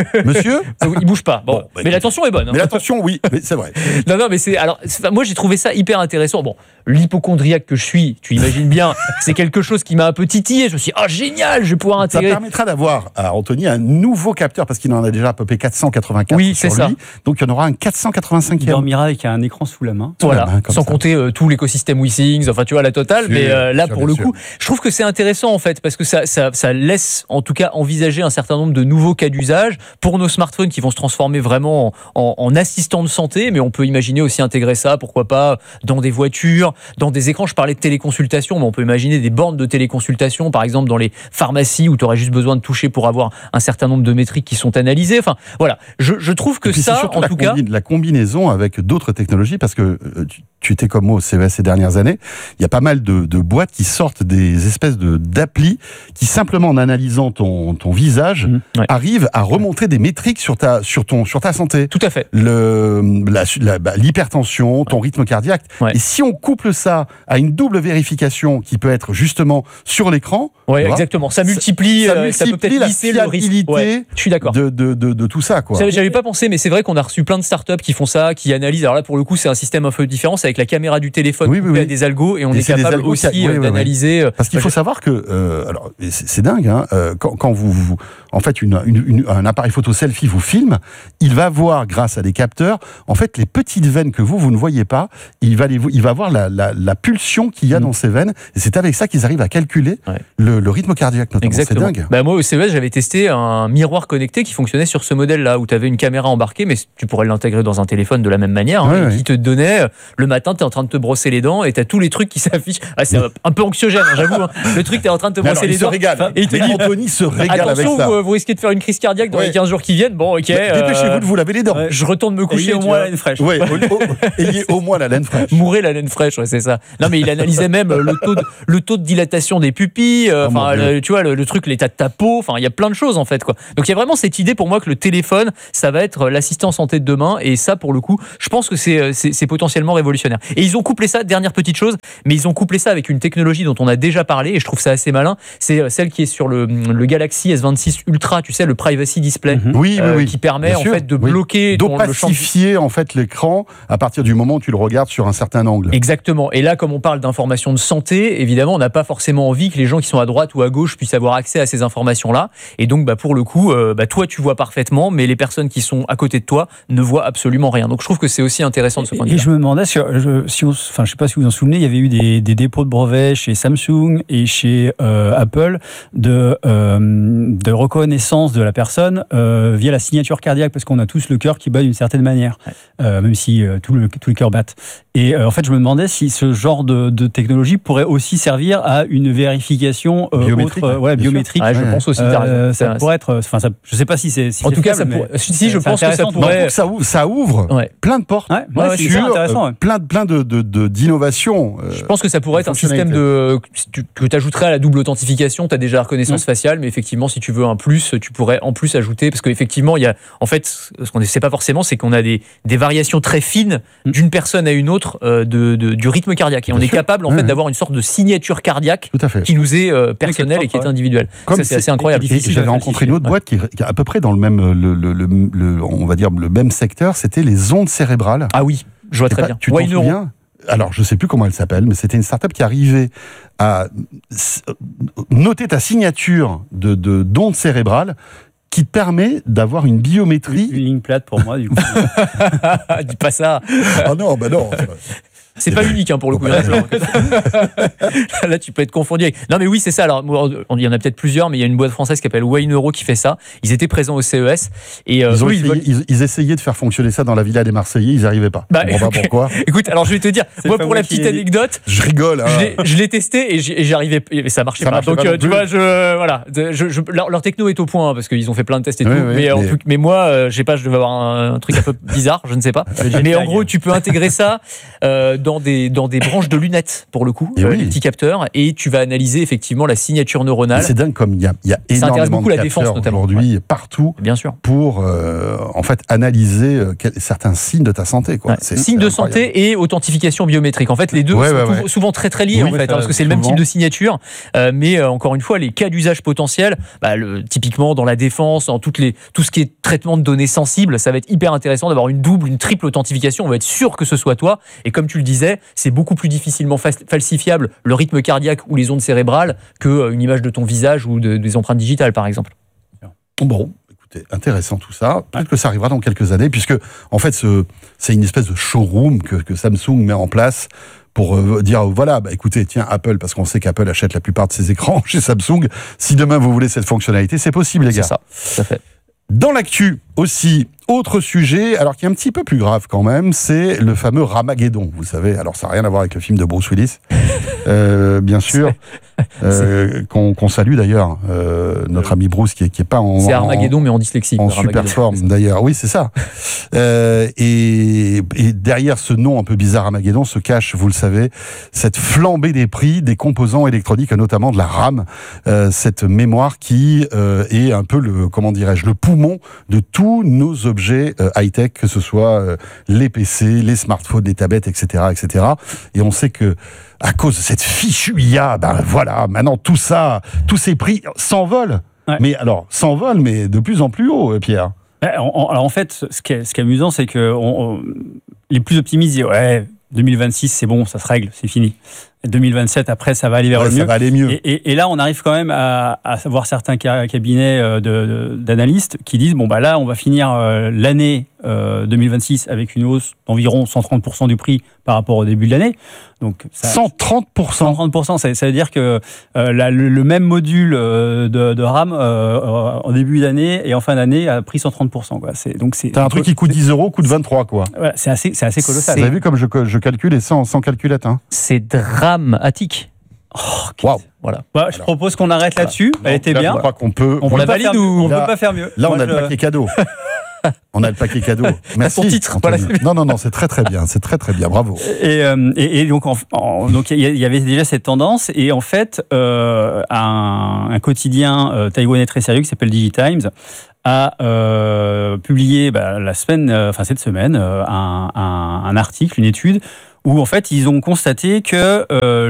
il bouge pas. Bon, mais la tension est bonne. Mais la tension, oui, mais c'est vrai. Non, mais moi j'ai trouvé ça hyper intéressant. Bon, l'hypocondriaque que je suis, tu imagines bien, c'est quelque chose qui m'a un peu titillé. Je me suis dit, génial, je vais pouvoir intégrer. Ça permettra d'avoir à Anthony un nouveau capteur parce qu'il en a déjà à peu près 484 sur lui. Ça. Donc il y en aura un 485e. Il dormira avec un écran sous la main. Voilà, sans compter tout l'écosystème WeSings, enfin tu vois la totale. Mais là pour le coup, je trouve que c'est intéressant en fait parce que ça laisse en tout cas envisager un certain nombre de nouveaux cas d'usage pour nos smartphones qui vont se transformer vraiment en assistant de santé, mais on peut imaginer aussi intégrer ça, pourquoi pas, dans des voitures, dans des écrans. Je parlais de téléconsultation, mais on peut imaginer des bornes de téléconsultation, par exemple dans les pharmacies où tu aurais juste besoin de toucher pour avoir un certain nombre de métriques qui sont analysées. Enfin, voilà, je trouve que ça, en tout cas... La combinaison avec d'autres technologies, parce que tu étais comme moi au CES ces dernières années, il y a pas mal de boîtes qui sortent des espèces d'applis qui, simplement en analysant ton visage, arrivent à remontrer des métriques sur ta santé. Tout à fait. L'hypertension, ton rythme cardiaque. Et si on couple ça à une double vérification qui peut être justement sur l'écran... Oui, exactement. Ça multiplie ça peut peut-être lisser le risque. Je suis d'accord. De tout ça, quoi. J'avais pas pensé, mais c'est vrai qu'on a reçu plein de startups qui font ça, qui analysent. Alors là, pour le coup, c'est un système un peu différent. C'est avec la caméra du téléphone coupée à des algos et on est capable aussi d'analyser. Parce qu'il faut savoir que... alors, c'est dingue, hein, quand fait, un appareil photo selfie vous filme, il va voir, grâce à des capteurs, en fait, les petites veines que vous ne voyez pas, il va voir la pulsion qu'il y a dans ces veines, et c'est avec ça qu'ils arrivent à calculer le rythme cardiaque, notamment. Exactement. C'est dingue. Bah, moi, au CES, j'avais testé un miroir connecté qui fonctionnait sur ce modèle-là, où tu avais une caméra embarquée, mais tu pourrais l'intégrer dans un téléphone de la même manière, qui te donnait, le matin, tu es en train de te brosser les dents, et tu as tous les trucs qui s'affichent. C'est un peu anxiogène, j'avoue. Le truc, tu es en train de te brosser les dents. Et il te dit, Anthony se régale avec ça. Attention, vous risquez de faire une crise cardiaque dans les 15 jours qui viennent. Bon, ok. Dépêchez-vous de vous laver les dents. Je retourne me coucher. Ayez au moins la laine fraîche. Ayez au moins la laine fraîche. Mourrez la laine fraîche, c'est ça. Non, mais il analysait même le taux de dilatation des pupilles, tu vois, le truc, l'état de ta peau, enfin, il y a plein de choses, en fait, quoi. Donc, il y a vraiment cette idée pour moi que le téléphone, ça va être l'assistant santé de demain, et ça, pour le coup, je pense que c'est potentiellement révolutionnaire. Et ils ont couplé ça, dernière petite chose, mais ils ont couplé ça avec une technologie dont on a déjà parlé, et je trouve ça assez malin, c'est celle qui est sur le Galaxy S26 Ultra, tu sais, le privacy display, qui permet, en fait, de bloquer d'opacifier, en fait, l'écran à partir du moment où tu le regardes sur un certain angle. Exactement. Et là, comme on parle d'informations de santé, évidemment, on n'a pas forcément envie que les gens qui sont à droite ou à gauche puissent avoir accès à ces informations-là. Et donc, pour le coup, toi, tu vois parfaitement, mais les personnes qui sont à côté de toi ne voient absolument rien. Donc, je trouve que c'est aussi intéressant de ce point de vue. Et je me demandais, je sais pas si vous vous en souvenez, il y avait eu des dépôts de brevets chez Samsung et chez Apple de reconnaissance de la personne via la signature cardiaque, parce qu'on a tous le cœur qui bat d'une certaine manière, même si tous les cœurs battent. Et en fait, je me demandais si ce genre de technologie pourrait aussi servir à une vérification biométrique. Biométrique. Je pense aussi. Ça pourrait être. Je sais pas si c'est. En tout cas, ça pourrait. Si, je pense que ça pourrait. Ça ouvre plein de portes sur plein d'innovations. Je pense que ça pourrait être un système que tu ajouterais à la double authentification. Tu as déjà la reconnaissance faciale, mais effectivement, si tu veux un plus, tu pourrais en plus ajouter, parce qu'effectivement, il y a, en fait, ce qu'on ne sait pas forcément, c'est qu'on a des variations très fines d'une personne à une autre du rythme cardiaque, et on est capable en fait d'avoir une sorte de signature cardiaque qui nous est personnelle et qui est individuelle. Ça, c'est assez incroyable. Et j'avais rencontré une autre boîte qui est à peu près dans le même, on va dire le même secteur. C'était les ondes cérébrales. Ah oui, je vois très bien. Tu t'en souviens ? Alors, je ne sais plus comment elle s'appelle, mais c'était une start-up qui arrivait à noter ta signature d'ondes cérébrales, qui te permet d'avoir une biométrie. Une ligne plate pour moi, du coup. Dis pas ça. Ah non, non. C'est pas unique pour le coup. Là, tu peux être confondu avec. Non, mais oui, c'est ça. Alors, il y en a peut-être plusieurs, mais il y a une boîte française qui s'appelle Wayne Euro qui fait ça. Ils étaient présents au CES. Et ils essayaient de faire fonctionner ça dans la villa des Marseillais, ils n'y arrivaient pas. Je ne comprends pas pourquoi. Écoute, alors je vais te dire, moi, pour la petite anecdote, je rigole. Je l'ai testé et j'arrivais, et ça marchait pas. Donc, tu vois, leur techno est au point, parce qu'ils ont fait plein de tests et tout. Mais moi, je sais pas, je devais avoir un truc un peu bizarre, je ne sais pas. Mais en gros, tu peux intégrer ça dans des branches de lunettes, pour le coup, les petits capteurs, et tu vas analyser effectivement la signature neuronale. C'est dingue, comme il y a énormément de capteurs aujourd'hui partout, bien sûr, pour en fait analyser certains signes de ta santé, quoi. Signes de santé et authentification biométrique. En fait, les deux sont souvent très très liés, en fait, parce que c'est le même type de signature. Mais encore une fois, les cas d'usage potentiels, typiquement dans la défense, dans tout ce qui est traitement de données sensibles, ça va être hyper intéressant d'avoir une double, une triple authentification. On va être sûr que ce soit toi. Et comme tu le disais, c'est beaucoup plus difficilement falsifiable le rythme cardiaque ou les ondes cérébrales qu'une image de ton visage ou des empreintes digitales, par exemple. Bon, écoutez, intéressant tout ça. Peut-être que ça arrivera dans quelques années, puisque en fait, c'est une espèce de showroom que Samsung met en place pour dire, voilà, écoutez, tiens, Apple, parce qu'on sait qu'Apple achète la plupart de ses écrans chez Samsung. Si demain vous voulez cette fonctionnalité, c'est possible, les gars. C'est ça, tout à fait. Dans l'actu aussi, autre sujet, alors qui est un petit peu plus grave quand même, c'est le fameux Ramageddon. Vous savez, alors ça n'a rien à voir avec le film de Bruce Willis, bien sûr, qu'on salue d'ailleurs, notre ami Bruce qui est pas en... C'est Armageddon, mais en dyslexie. En super forme d'ailleurs, oui c'est ça. Et derrière ce nom un peu bizarre Armageddon se cache, vous le savez, cette flambée des prix des composants électroniques, notamment de la RAM, cette mémoire qui est un peu le poumon de tous nos objets high-tech, que ce soit les PC, les smartphones, les tablettes, etc., etc. Et on sait que à cause de cette fichue IA, voilà, maintenant tout ça, tous ces prix s'envolent. Ouais. Mais alors, s'envolent, mais de plus en plus haut, Pierre. Alors en fait, ce qui est amusant, c'est que les plus optimistes disent 2026, c'est bon, ça se règle, c'est fini. 2027, après, ça va aller vers le mieux. Ça va aller mieux. Et là, on arrive quand même à voir certains cabinets d'analystes qui disent, bon, bah là, on va finir l'année 2026 avec une hausse d'environ 130% du prix par rapport au début de l'année. Donc, 130%. 130%, ça veut dire que le même module de RAM en début d'année et en fin d'année a pris 130%. Quoi. T'as un truc qui coûte 10 euros, coûte 23, quoi. Voilà, c'est assez colossal. Vous avez vu comme je calcule et sans calculette, hein. C'est dramatique. Waouh. Voilà. Je propose qu'on arrête là-dessus. Elle était bien. Je crois qu'on peut. On la valide ou on ne peut pas faire mieux. Là, on a le paquet cadeau. On a le paquet cadeau. Merci. Son titre. Voilà. Non, c'est très très bien. C'est très très bien. Bravo. Et donc, il y avait déjà cette tendance. Et en fait, un quotidien taïwanais très sérieux qui s'appelle DigiTimes a publié cette semaine un article, une étude où en fait ils ont constaté que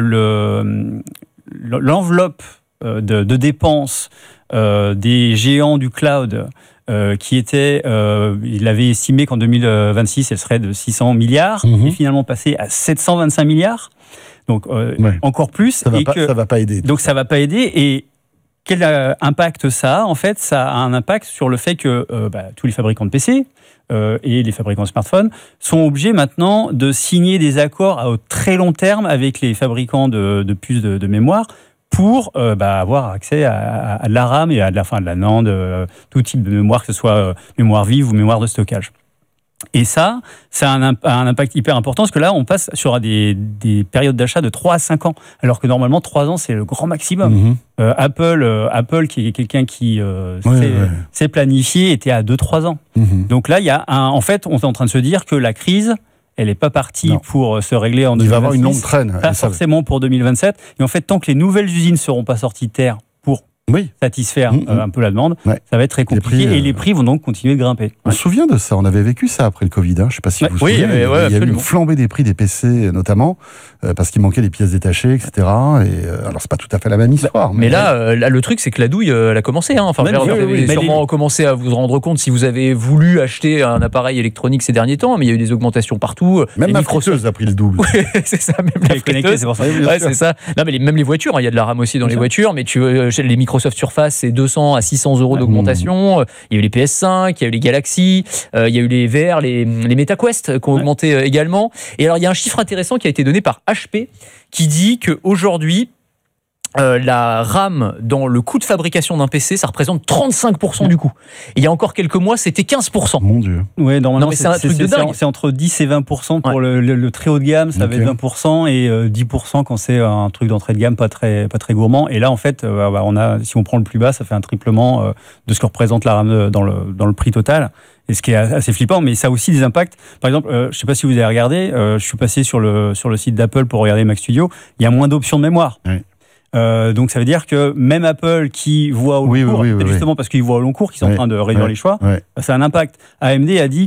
l'enveloppe de dépenses des géants du cloud qui était, il avait estimé qu'en 2026 elle serait de 600 milliards, est finalement passée à 725 milliards, donc encore plus. Ça va pas aider. Donc ça va pas aider. Et quel impact ça a ? En fait, ça a un impact sur le fait que tous les fabricants de PC et les fabricants de smartphones sont obligés maintenant de signer des accords à très long terme avec les fabricants de puces de mémoire pour avoir accès à de la RAM et à de la NAND, tout type de mémoire, que ce soit mémoire vive ou mémoire de stockage. Et ça a un impact hyper important, parce que là, on passe sur des périodes d'achat de 3 à 5 ans, alors que normalement, 3 ans, c'est le grand maximum. Apple, qui est quelqu'un qui s'est planifié, était à 2-3 ans. Donc là, en fait, on est en train de se dire que la crise, elle n'est pas partie pour se régler en 2026. Il va y avoir une longue traîne. Pas forcément pour 2027. Et en fait, tant que les nouvelles usines ne seront pas sorties de terre pour satisfaire un peu la demande, ça va être très compliqué. Et les prix vont donc continuer de grimper. On se souvient de ça, on avait vécu ça après le Covid. Je ne sais pas si vous vous souvenez. Il y a eu une flambée des prix des PC, notamment, parce qu'il manquait des pièces détachées, etc. Alors, c'est pas tout à fait la même histoire. Mais là, le truc, c'est que la douille, elle a commencé. Enfin, vous avez sûrement commencé à vous rendre compte si vous avez voulu acheter un appareil électronique ces derniers temps, mais il y a eu des augmentations partout. Même la friteuse a pris le double. C'est ça, même la friteuse. C'est pour ça. C'est ça. Non, mais même les voitures, il y a de la RAM aussi dans les voitures, mais les Microsoft Surface, c'est 200 à 600 euros d'augmentation. Il y a eu les PS5, il y a eu les Galaxy, il y a eu les VR, les MetaQuest qui ont augmenté également. Et alors, il y a un chiffre intéressant qui a été donné par HP qui dit qu'aujourd'hui, la RAM dans le coût de fabrication d'un PC, ça représente 35% du coût. Et il y a encore quelques mois, c'était 15%. Mon Dieu. Ouais, normalement, c'est un truc de dingue. C'est entre 10 et 20% pour le très haut de gamme, ça va être 20%, et 10% quand c'est un truc d'entrée de gamme pas très gourmand. Et là, en fait, si on prend le plus bas, ça fait un triplement de ce que représente la RAM dans le prix total. Et ce qui est assez flippant, mais ça a aussi des impacts. Par exemple, je ne sais pas si vous avez regardé, je suis passé sur le site d'Apple pour regarder Mac Studio, il y a moins d'options de mémoire. Oui. Donc ça veut dire que même Apple qui voit au long cours, justement parce qu'ils voient au long cours qu'ils sont en train de réduire les choix, ça a un impact. AMD a dit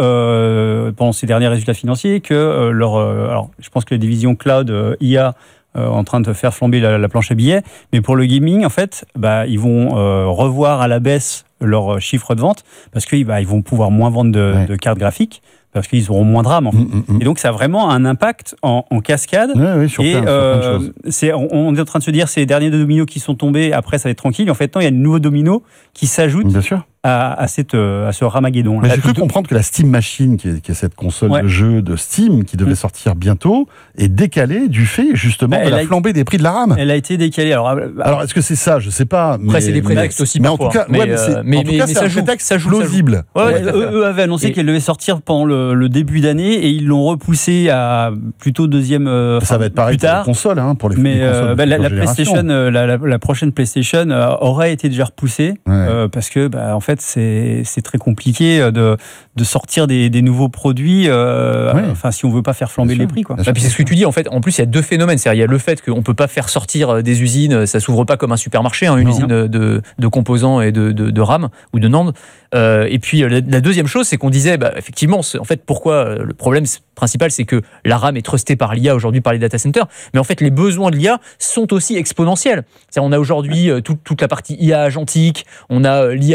que pendant ses derniers résultats financiers que alors je pense que la division cloud IA en train de faire flamber la planche à billets, mais pour le gaming en fait, ils vont revoir à la baisse leur chiffre de vente parce qu'ils vont pouvoir moins vendre de cartes graphiques, parce qu'ils auront moins de RAM en fait. Et donc ça a vraiment un impact en cascade. Sur plein de choses. On est en train de se dire ces derniers dominos qui sont tombés, après ça va être tranquille. En fait, non, il y a de nouveaux dominos qui s'ajoutent à ce ramageddon. Mais j'ai cru comprendre que la Steam Machine, qui est cette console de jeu de Steam qui devait sortir bientôt, est décalée du fait justement de la flambée des prix de la RAM. Elle a été décalée. Alors est-ce que c'est ça ? Je ne sais pas. Après, c'est des prétextes aussi parfois. Mais ça joue plausible. Eux avaient annoncé qu'elle devait sortir pendant le début d'année et ils l'ont repoussé à plutôt deuxième. Ça va être pareil pour les consoles, pour les consoles. La PlayStation, la prochaine PlayStation aurait été déjà repoussée parce que en fait c'est très compliqué de sortir des nouveaux produits. Si on veut pas faire flamber les prix, quoi. Puis c'est ce que tu dis en fait. En plus, il y a deux phénomènes. C'est-à-dire, il y a le fait qu'on peut pas faire sortir des usines. Ça s'ouvre pas comme un supermarché, une usine de composants et de RAM ou de NAND. Et puis la deuxième chose, c'est qu'on disait effectivement, en fait, pourquoi le problème principal, c'est que la RAM est trustée par l'IA aujourd'hui, par les data centers, mais en fait les besoins de l'IA sont aussi exponentiels. C'est-à-dire, on a aujourd'hui toute la partie IA agentique, on a l'IA vidéo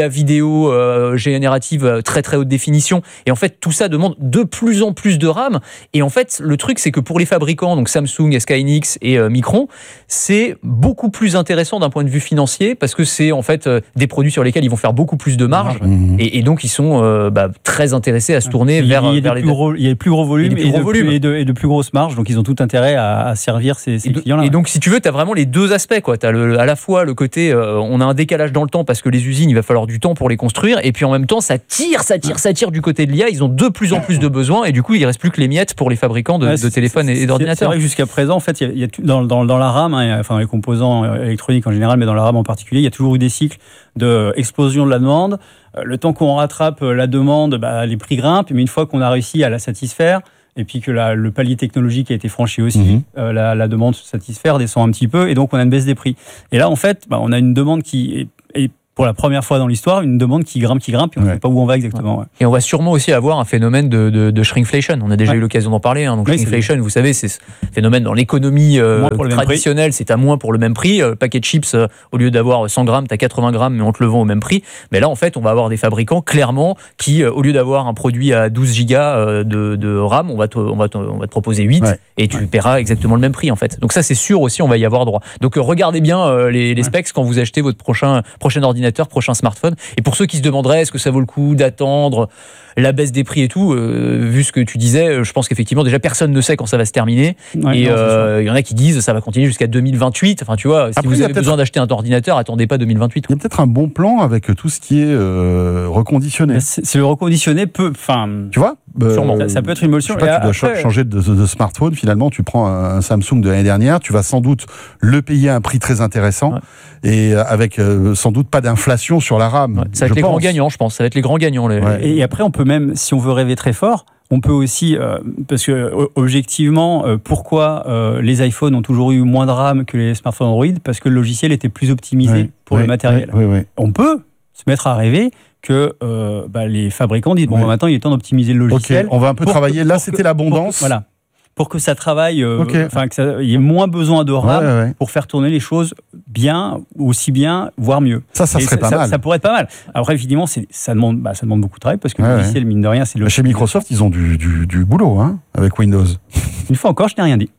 vidéo générative très très haute définition. Et en fait, tout ça demande de plus en plus de RAM. Et en fait, le truc, c'est que pour les fabricants, donc Samsung, SK Hynix et Micron, c'est beaucoup plus intéressant d'un point de vue financier parce que c'est en fait des produits sur lesquels ils vont faire beaucoup plus de marge. Et donc, ils sont très intéressés à se tourner vers les... Il y a de plus gros volumes et de plus grosses marges. Donc, ils ont tout intérêt à servir ces clients-là. Et donc, si tu veux, tu as vraiment les deux aspects, quoi. Tu as à la fois le côté, on a un décalage dans le temps parce que les usines, il va falloir du temps pour les construire. Et puis en même temps, ça tire du côté de l'IA. Ils ont de plus en plus de besoins. Et du coup, il ne reste plus que les miettes pour les fabricants de téléphones et d'ordinateurs. C'est vrai que jusqu'à présent, en fait, il y a dans la RAM, enfin les composants électroniques en général, mais dans la RAM en particulier, il y a toujours eu des cycles d'explosion de la demande. Le temps qu'on rattrape la demande, les prix grimpent. Mais une fois qu'on a réussi à la satisfaire, et puis que le palier technologique a été franchi aussi, la demande se satisfaire, descend un petit peu, et donc on a une baisse des prix. Et là, en fait, on a une demande qui est pour la première fois dans l'histoire, une demande qui grimpe, et on ne sait pas où on va exactement. Ouais. Et on va sûrement aussi avoir un phénomène de shrinkflation. On a déjà eu l'occasion d'en parler. Donc shrinkflation, vous savez, c'est ce phénomène dans l'économie traditionnelle, c'est à moins pour le même prix. Le paquet de chips, au lieu d'avoir 100 grammes, tu as 80 grammes, mais on te le vend au même prix. Mais là, en fait, on va avoir des fabricants, clairement, qui, au lieu d'avoir un produit à 12 gigas de RAM, on va te proposer 8 et tu paieras exactement le même prix, en fait. Donc ça, c'est sûr aussi, on va y avoir droit. Donc regardez bien les specs quand vous achetez votre prochain ordinateur, prochain smartphone. Et pour ceux qui se demanderaient est-ce que ça vaut le coup d'attendre la baisse des prix et tout, vu ce que tu disais, je pense qu'effectivement déjà personne ne sait quand ça va se terminer. Il y en a qui disent ça va continuer jusqu'à 2028. Enfin, tu vois, si vous avez besoin d'acheter un ordinateur, attendez pas 2028. Il y a peut-être un bon plan avec tout ce qui est reconditionné. C'est le reconditionné tu vois, sûrement. Ça peut être une solution. Tu dois changer de smartphone. Finalement, tu prends un Samsung de l'année dernière, tu vas sans doute le payer à un prix très intéressant et avec sans doute pas d'inflation sur la RAM. Ça va être les grands gagnants, je pense. Ça va être les grands gagnants. Et après, on peut même, si on veut rêver très fort, on peut aussi, parce que objectivement, pourquoi les iPhones ont toujours eu moins de RAM que les smartphones Android? Parce que le logiciel était plus optimisé pour le matériel. On peut se mettre à rêver que les fabricants disent maintenant il est temps d'optimiser le logiciel. On va un peu travailler. Là, c'était l'abondance. Voilà. Pour que ça travaille, qu'il y ait moins besoin de RAM pour faire tourner les choses bien, aussi bien, voire mieux. Ça serait pas mal. Ça pourrait être pas mal. Après, évidemment, ça demande beaucoup de travail parce que le logiciel, mine de rien, c'est le. Chez Microsoft, ils ont du boulot avec Windows. Une fois encore, je n'ai rien dit.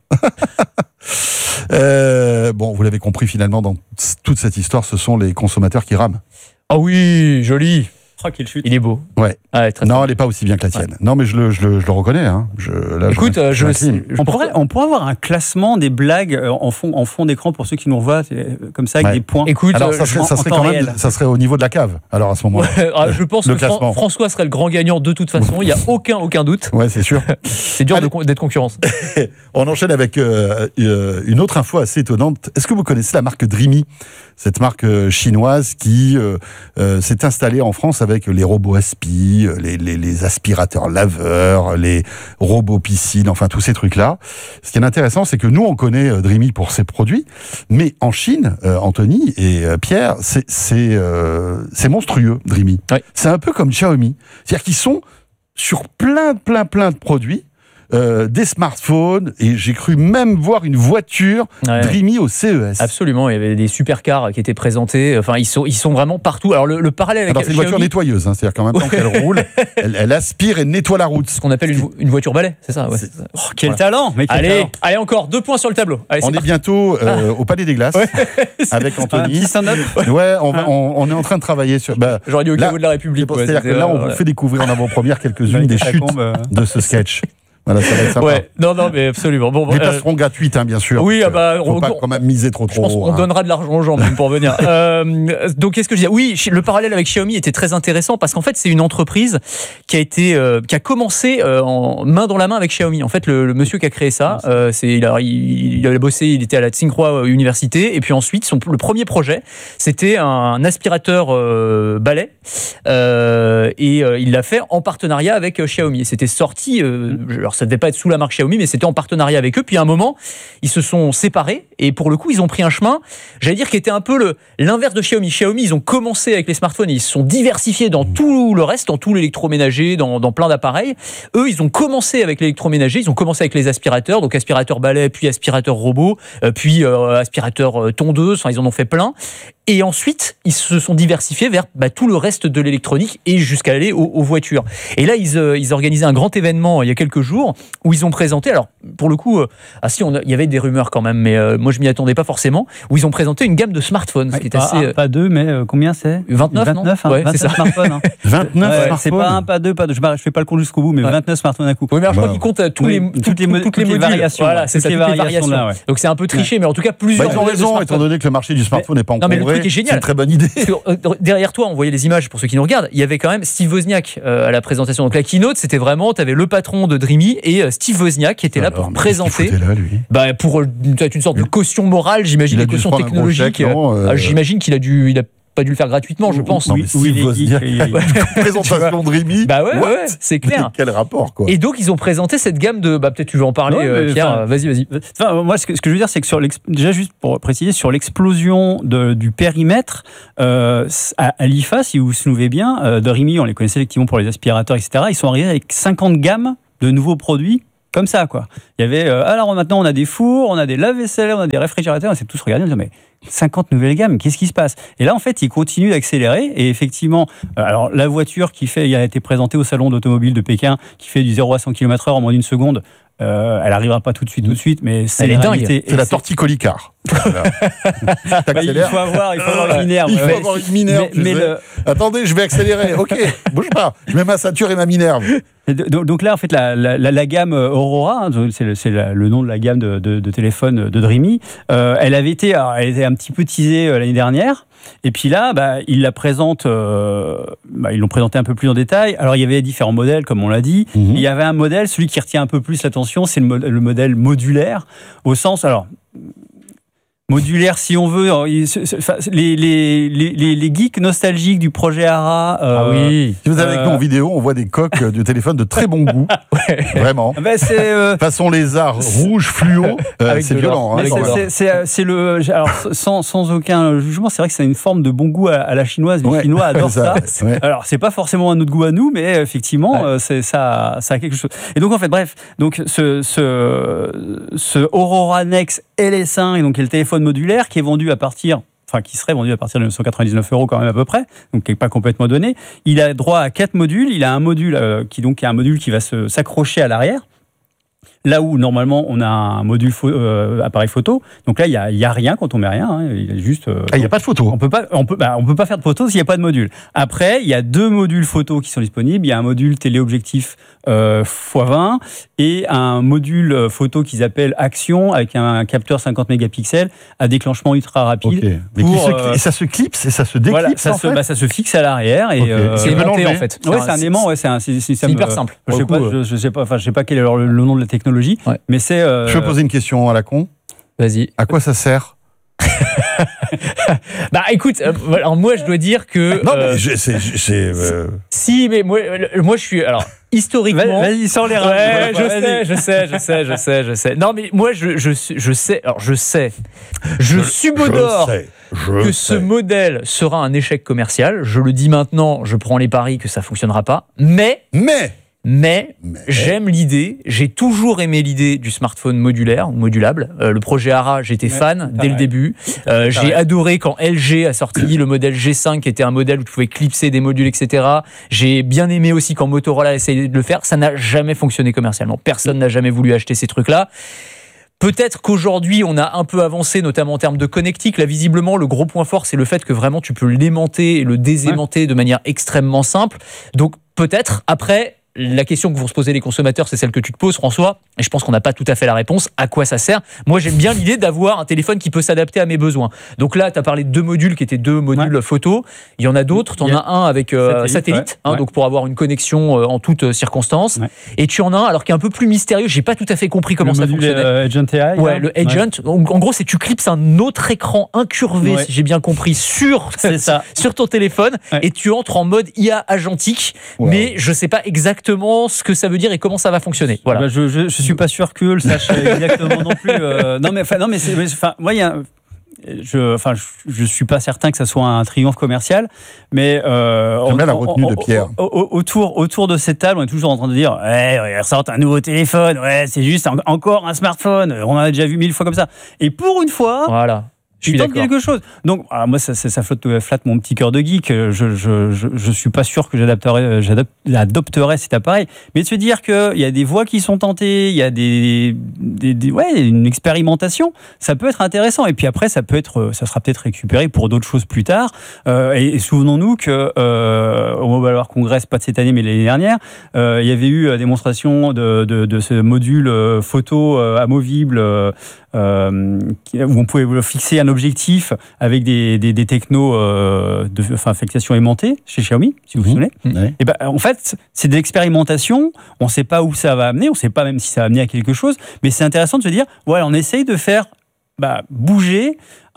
Vous l'avez compris, finalement, dans toute cette histoire, ce sont les consommateurs qui rament. Ah oui, joli. Il est beau. Ouais. Non, elle n'est pas aussi bien que la tienne. Ouais. Non, mais je le reconnais. Écoute, on pourrait avoir un classement des blagues en fond d'écran pour ceux qui nous revoient, comme ça, avec des points. Écoute, alors, ça serait au niveau de la cave, alors à ce moment-là. Je pense que François serait le grand gagnant de toute façon. Il n'y a aucun doute. Ouais, c'est sûr. C'est dur d'être concurrence. On enchaîne avec une autre info assez étonnante. Est-ce que vous connaissez la marque Dreamy ? Cette marque chinoise qui s'est installée en France avec les robots aspi, les aspirateurs laveurs, les robots piscines, enfin tous ces trucs-là. Ce qui est intéressant, c'est que nous, on connaît Dreamy pour ses produits, mais en Chine, Anthony et Pierre, c'est monstrueux, Dreamy. Oui. C'est un peu comme Xiaomi. C'est-à-dire qu'ils sont sur plein de produits, des smartphones, et j'ai cru même voir une voiture Dreamy au CES. Absolument, il y avait des supercars qui étaient présentés. Enfin, ils sont vraiment partout. Alors le parallèle avec c'est une voiture nettoyeuse, c'est-à-dire qu'en même temps qu'elle roule, elle aspire et nettoie la route. Ce qu'on appelle une voiture balai, c'est ça. Quel talent, mec. Allez, encore 2 points sur le tableau. Allez, on est bientôt au Palais des Glaces avec Anthony. On est en train de travailler sur. J'aurais dit au caveau de la République. C'est-à-dire que là, on vous fait découvrir en avant-première quelques-unes des chutes de ce sketch. Voilà, ça va être sympa. Non, mais absolument. Les places seront gratuites, bien sûr. Oui, faut pas quand même miser trop. Je pense qu'on donnera de l'argent aux gens même pour venir. Donc, qu'est-ce que je disais ? Oui, le parallèle avec Xiaomi était très intéressant parce qu'en fait, c'est une entreprise qui a commencé en main dans la main avec Xiaomi. En fait, le monsieur qui a créé ça, il a bossé, il était à la Tsinghua Université, et puis ensuite, le premier projet, c'était un aspirateur balai, et il l'a fait en partenariat avec Xiaomi. Et c'était sorti. Alors, ça devait pas être sous la marque Xiaomi, mais c'était en partenariat avec eux. Puis à un moment, ils se sont séparés Et pour le coup, ils ont pris un chemin, j'allais dire, qui était un peu l'inverse de Xiaomi. Xiaomi, ils ont commencé avec les smartphones et ils se sont diversifiés dans tout le reste, dans tout l'électroménager, dans plein d'appareils. Eux, ils ont commencé avec l'électroménager, ils ont commencé avec les aspirateurs, donc aspirateur balai, puis aspirateur robot, puis aspirateur tondeuse, enfin, ils en ont fait plein. Et ensuite, ils se sont diversifiés vers tout le reste de l'électronique et jusqu'à aller aux voitures. Et là, ils organisaient un grand événement il y a quelques jours où ils ont présenté, alors pour le coup, il y avait des rumeurs quand même, mais moi je m'y attendais pas forcément, où ils ont présenté une gamme de smartphones. Ce qui est assez... pas deux, mais combien c'est 29, 29, non ouais, 29 smartphones. 29 smartphones. C'est pas un, pas deux, pas deux. Je fais pas le compte jusqu'au bout, mais 29 smartphones à coup. Oui, mais je crois qu'ils comptent toutes les variations. Voilà, c'est ça, toutes les variations. Là, ouais. Donc c'est un peu triché, mais en tout cas plusieurs. Ils ont raison, étant donné que le marché du smartphone n'est pas encore ouvert. C'est une très bonne idée. Derrière toi, on voyait les images pour ceux qui nous regardent. Il y avait quand même Steve Wozniak à la présentation. Donc la keynote, c'était vraiment, tu avais le patron de Dreamy et Steve Wozniak qui était là pour présenter. Là, lui pour une sorte de caution morale, j'imagine, une caution technologique. J'imagine qu'il a pas dû le faire gratuitement, je pense. Oui, présentation de Dreamy. Ouais, c'est clair. Quel rapport, quoi. Et donc, ils ont présenté cette gamme de. Peut-être tu veux en parler, Pierre. Vas-y. Moi, ce que je veux dire, c'est que déjà, juste pour préciser, sur l'explosion du périmètre, à l'IFA, si vous vous souvenez bien, Dreamy, on les connaissait effectivement pour les aspirateurs, etc. Ils sont arrivés avec 50 gammes de nouveaux produits. Comme ça, quoi. Il y avait, alors maintenant, on a des fours, on a des lave-vaisselle, on a des réfrigérateurs, on s'est tous regardés, on se dit, mais 50 nouvelles gammes, qu'est-ce qui se passe? Et là, en fait, ils continuent d'accélérer, et effectivement, alors, la voiture il a été présentée au salon d'automobile de Pékin, qui fait du 0 à 100 km/h en moins d'une seconde, elle n'arrivera pas tout de suite, mais c'est elle est dingue. C'est la torticolicar. Il faut avoir une Minerve. Il faut avoir une Minerve. Attendez, je vais accélérer. Ok, bouge pas. Je mets ma ceinture et ma Minerve. Donc là, en fait, la gamme Aurora, c'est le nom de la gamme de téléphone de Dreamy, elle était un petit peu teasée l'année dernière. Et puis là, ils l'ont présenté un peu plus en détail. Alors, il y avait différents modèles, comme on l'a dit. Il y avait un modèle, celui qui retient un peu plus l'attention, c'est le modèle modulaire, au sens... Alors, modulaire, si on veut, les geeks nostalgiques du projet ARA. Si vous avez avec nous en vidéo, on voit des coques de téléphone de très bon goût. Vraiment. Façon lézard rouge fluo. C'est violent. Alors, sans aucun jugement, c'est vrai que c'est une forme de bon goût à la chinoise. Les Chinois adorent ça. Ouais. Alors, c'est pas forcément un autre goût à nous, mais effectivement, ça a quelque chose. Et donc, en fait, bref, donc ce Aurora Nex LS1, et donc est le téléphone modulaire qui serait vendu à partir de 999 € quand même à peu près, donc qui n'est pas complètement donné. Il a droit à 4 modules. Il a un module qui va s'accrocher à l'arrière. Là où normalement on a un module appareil photo, donc là il y a rien quand on met rien. Il y a juste. Il n'y a pas de photo. On peut pas faire de photo s'il n'y a pas de module. Après il y a 2 modules photo qui sont disponibles. Il y a un module téléobjectif x20 et un module photo qu'ils appellent Action avec un capteur 50 mégapixels à décllenchement ultra rapide. Et ça se clipse et ça se déclipse. Voilà, ça se fixe à l'arrière et c'est aimanté en fait. Ouais, c'est un aimant. Ouais, c'est hyper simple. Je sais pas quel est le nom de la technologie, mais c'est. Je peux poser une question à la con. Vas-y. À quoi ça sert? Écoute, alors moi je dois dire que. Non, mais Si, mais moi je suis. Alors, historiquement. Vas-y, sans les rats. Ouais, je sais. Non, mais moi je sais. Alors, je subodore que ce modèle sera un échec commercial. Je le dis maintenant, je prends les paris que ça fonctionnera pas. Mais j'aime l'idée, j'ai toujours aimé l'idée du smartphone modulaire ou modulable. Le projet ARA, j'étais fan dès le début. J'ai adoré quand LG a sorti le modèle G5, qui était un modèle où tu pouvais clipser des modules, etc. J'ai bien aimé aussi quand Motorola a essayé de le faire. Ça n'a jamais fonctionné commercialement. Personne n'a jamais voulu acheter ces trucs-là. Peut-être qu'aujourd'hui, on a un peu avancé, notamment en termes de connectique. Là, visiblement, le gros point fort, c'est le fait que vraiment, tu peux l'aimanter et le désaimanter de manière extrêmement simple. Donc, peut-être, après... La question que vont se poser les consommateurs, c'est celle que tu te poses, François, et je pense qu'on n'a pas tout à fait la réponse. À quoi ça sert? Moi, j'aime bien l'idée d'avoir un téléphone qui peut s'adapter à mes besoins. Donc là, tu as parlé de 2 modules qui étaient 2 modules photo. Il y en a d'autres. Tu en as un avec satellite, donc pour avoir une connexion en toutes circonstances. Et tu en as un, alors qui est un peu plus mystérieux. J'ai pas tout à fait compris comment ça fonctionnait. Agent AI. Le Agent. Donc, en gros, c'est tu clipses un autre écran incurvé, si j'ai bien compris, sur ton téléphone, et tu entres en mode IA agentique. Mais je sais pas exactement exactement ce que ça veut dire et comment ça va fonctionner. Voilà. Je suis pas sûr qu'eux le sachent exactement non plus. Moi, il y a. Je suis pas certain que ça soit un triomphe commercial, mais on a la retenue de Pierre. Autour de cette table, on est toujours en train de dire ouais, ressortent un nouveau téléphone, ouais, c'est juste encore un smartphone, on en a déjà vu 1000 fois comme ça. Et pour une fois, voilà. Il tente quelque chose. Donc, moi, ça flatte mon petit cœur de geek. Je suis pas sûr que j'adopterais cet appareil. Mais de se dire qu'il y a des voies qui sont tentées, il y a une expérimentation, ça peut être intéressant. Et puis après, ça sera peut-être récupéré pour d'autres choses plus tard. Et souvenons-nous que au Mobile World Congress, pas de cette année, mais l'année dernière, il y avait eu la démonstration de ce module photo amovible où on pouvait fixer un objectif avec des technos affectation aimantée chez Xiaomi, si vous vous souvenez. Ouais. Et en fait, c'est de l'expérimentation. On ne sait pas où ça va amener. On ne sait pas même si ça va amener à quelque chose. Mais c'est intéressant de se dire, voilà, on essaye de faire bouger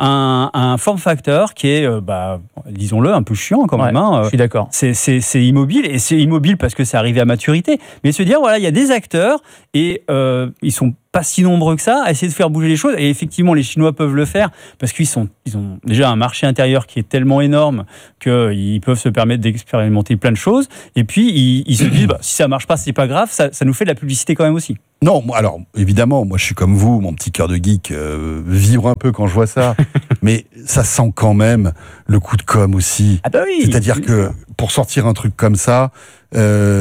un form factor qui est, disons-le, un peu chiant quand même. Je suis d'accord. C'est immobile, et c'est immobile parce que c'est arrivé à maturité. Mais se dire, voilà, il y a des acteurs et ils sont pas si nombreux que ça à essayer de faire bouger les choses. Et effectivement, les Chinois peuvent le faire parce qu'ils ont déjà un marché intérieur qui est tellement énorme qu'ils peuvent se permettre d'expérimenter plein de choses. Et puis, ils se disent, si ça marche pas, c'est pas grave, ça nous fait de la publicité quand même aussi. Non, alors évidemment, moi je suis comme vous, mon petit cœur de geek vibre un peu quand je vois ça, mais ça sent quand même le coup de com aussi. Ah bah oui. C'est-à-dire que pour sortir un truc comme ça, tu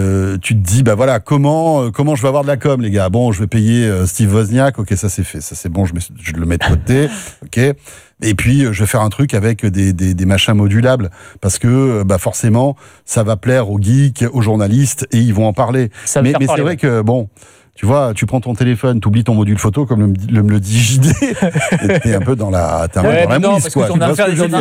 te dis voilà comment je vais avoir de la com, les gars. Bon, je vais payer Steve Wozniak, ok, ça c'est fait, ça c'est bon, je le mets de côté, ok. Et puis je vais faire un truc avec des machins modulables parce que forcément ça va plaire aux geeks, aux journalistes et ils vont en parler. Mais c'est vrai que bon. Tu vois, tu prends ton téléphone, tu oublies ton module photo, comme me le dit JD, et t'es un peu dans la mouise, quoi. Tu vois ce que je veux dire ?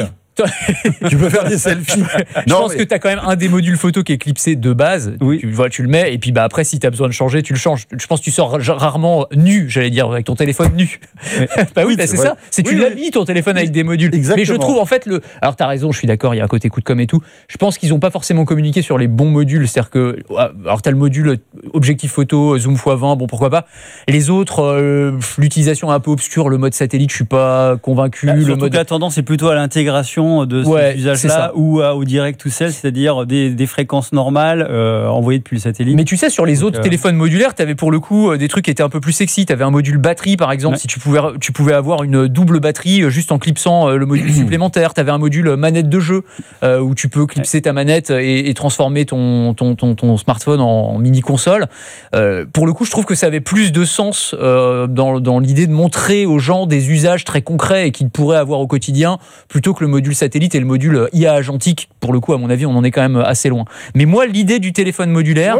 Tu peux faire des selfies. Je pense que tu as quand même un des modules photo qui est clipsé de base. Oui. Tu le mets et puis après, si tu as besoin de changer, tu le changes. Je pense que tu sors rarement nu, j'allais dire, avec ton téléphone nu. Oui, c'est ça. Tu l'habilles ton téléphone avec des modules. Exactement. Mais je trouve en fait Alors, tu as raison, je suis d'accord, il y a un côté coup de com' et tout. Je pense qu'ils n'ont pas forcément communiqué sur les bons modules. C'est-à-dire que. Alors, tu as le module objectif photo, zoom x20, bon, pourquoi pas. Les autres, l'utilisation un peu obscure, le mode satellite, je suis pas convaincu. La tendance est plutôt à l'intégration de cet usage-là ou au direct to cell, c'est-à-dire des fréquences normales envoyées depuis le satellite. Mais tu sais, sur les autres téléphones modulaires, tu avais pour le coup des trucs qui étaient un peu plus sexy. Tu avais un module batterie, par exemple, si tu pouvais avoir une double batterie juste en clipsant le module supplémentaire. Tu avais un module manette de jeu où tu peux clipser ta manette et transformer ton smartphone en mini-console. Pour le coup, je trouve que ça avait plus de sens dans l'idée de montrer aux gens des usages très concrets et qu'ils pourraient avoir au quotidien, plutôt que le module satellite et le module IA agentique. Pour le coup, à mon avis, on en est quand même assez loin. Mais moi, l'idée du téléphone modulaire,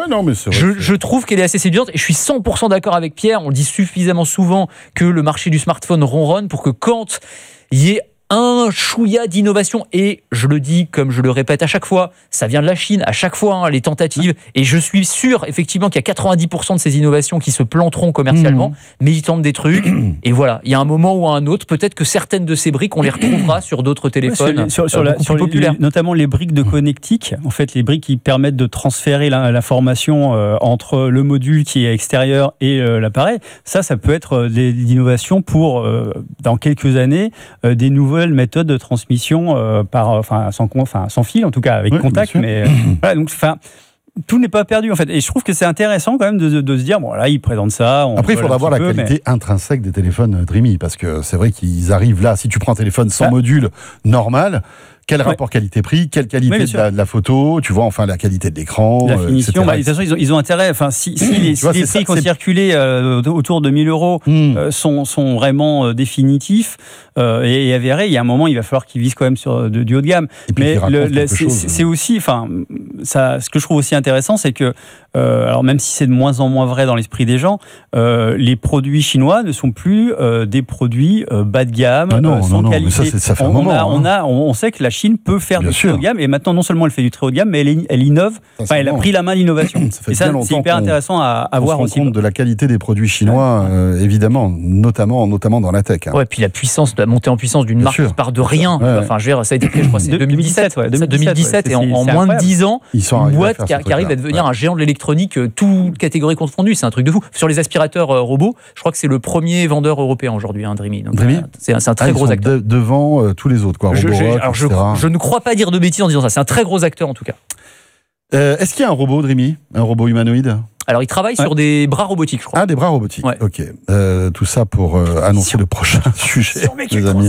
je trouve qu'elle est assez séduisante et je suis 100% d'accord avec Pierre. On le dit suffisamment souvent que le marché du smartphone ronronne pour que quand il y ait un chouïa d'innovation, et je le dis comme je le répète à chaque fois, ça vient de la Chine, à chaque fois, les tentatives, et je suis sûr effectivement qu'il y a 90% de ces innovations qui se planteront commercialement, mais ils tentent des trucs, et voilà, il y a un moment ou un autre, peut-être que certaines de ces briques, on les retrouvera sur d'autres téléphones sur populaires. Notamment les briques de connectique, en fait les briques qui permettent de transférer l'information entre le module qui est extérieur et l'appareil, ça peut être l'innovation pour, dans quelques années, des nouvelles méthodes de transmission sans fil, en tout cas avec contact, mais voilà, donc tout n'est pas perdu en fait, et je trouve que c'est intéressant quand même de se dire bon là ils présentent ça. Après il faudra voir la qualité intrinsèque des téléphones Dreamy, parce que c'est vrai qu'ils arrivent là, si tu prends un téléphone sans module normal, quel rapport qualité-prix, quelle qualité de la photo, tu vois, enfin la qualité de l'écran, la finition. De toute façon, ils ont intérêt. Enfin, si les prix qui ont circulé autour de 1 000 € sont vraiment définitifs et avérés, il y a un moment, il va falloir qu'ils visent quand même sur du haut de gamme. Mais c'est aussi, ce que je trouve aussi intéressant, c'est que, alors même si c'est de moins en moins vrai dans l'esprit des gens, les produits chinois ne sont plus des produits bas de gamme, sans qualité. Ça fait un moment. On sait que la la Chine peut faire Bien du sûr. très haut de gamme. Et maintenant, non seulement elle fait du très haut de gamme, mais elle innove. Ça, Elle a pris la main de l'innovation. Ça fait Et ça, bien c'est longtemps hyper qu'on- intéressant à On voir se rend aussi. compte de la qualité des produits chinois, évidemment, notamment dans la tech. Ouais, puis la puissance, la montée en puissance d'une Bien marque sûr. qui part de rien. Ouais. Enfin, je veux dire, ça a été créé, je crois, c'est 2017. ouais, 2017 et en c'est moins de incroyable. 10 ans, Ils sont une arrivés à boîte faire qui ce arrive à truc-là. devenir un géant de l'électronique, toute catégorie confondue. C'est un truc de fou. Sur les aspirateurs robots, je crois que c'est le premier vendeur européen aujourd'hui, Dreamy. Donc, Dreamy c'est un très Ils gros sont acteur. devant tous les autres, quoi. Roborock, Alors, etc. je ne crois pas dire de bêtises en disant ça. C'est un très gros acteur en tout cas. Est-ce qu'il y a un robot, Dreamy? Un robot humanoïde? Alors, il travaille sur des bras robotiques, je crois. Ah, des bras robotiques. Ouais. Ok. Tout ça pour annoncer le prochain sujet, les amis.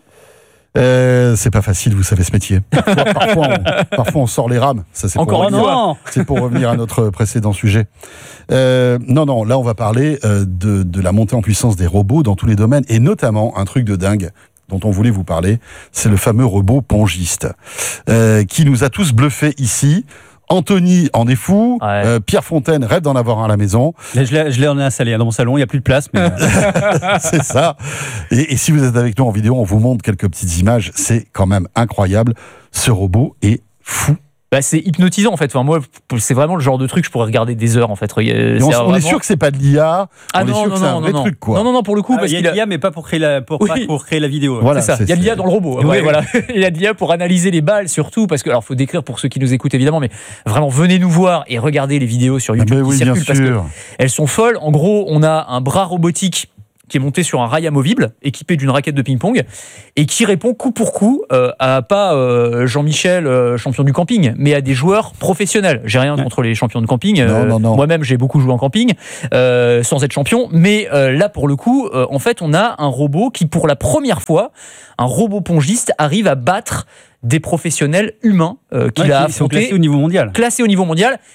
C'est pas facile, vous savez ce métier. Parfois, on sort les rames. Ça, c'est Encore pour une revenir- fois. C'est pour revenir à notre précédent sujet. Non, là, on va parler de la montée en puissance des robots dans tous les domaines, et notamment un truc de dingue dont on voulait vous parler, c'est le fameux robot pongiste, qui nous a tous bluffés ici. Anthony en est fou, Ouais. Pierre Fontaine rêve d'en avoir un à la maison. Je l'ai installé dans mon salon, il n'y a plus de place. Mais... C'est ça. Et si vous êtes avec nous en vidéo, on vous montre quelques petites images. C'est quand même incroyable. Ce robot est fou. Bah, c'est hypnotisant en fait. Enfin, moi, c'est vraiment le genre de truc que je pourrais regarder des heures en fait. Et on est sûr que c'est pas de l'IA. Ah on est sûr que c'est un vrai truc, quoi. Non, pour le coup, parce il y qu'il a de l'IA, mais pas pour créer la, pas pour créer la vidéo. Voilà, c'est ça. Il y a de l'IA dans le robot. Oui, Ouais, oui. voilà. Il y a de l'IA pour analyser les balles surtout, parce que alors faut décrire pour ceux qui nous écoutent évidemment, mais vraiment venez nous voir et regardez les vidéos sur Ah YouTube ben qui oui, bien circulent parce que sûr. elles sont folles. En gros, on a un bras robotique qui est monté sur un rail amovible, équipé d'une raquette de ping-pong, et qui répond coup pour coup à pas Jean-Michel, champion du camping, mais à des joueurs professionnels. J'ai rien contre les champions de camping. Non. Moi-même, j'ai beaucoup joué en camping, sans être champion. Mais là, pour le coup, en fait, on a un robot qui, pour la première fois, un robot pongiste arrive à battre des professionnels humains qu'il a Ils sont affrontés. classés au niveau mondial. Classé au niveau mondial,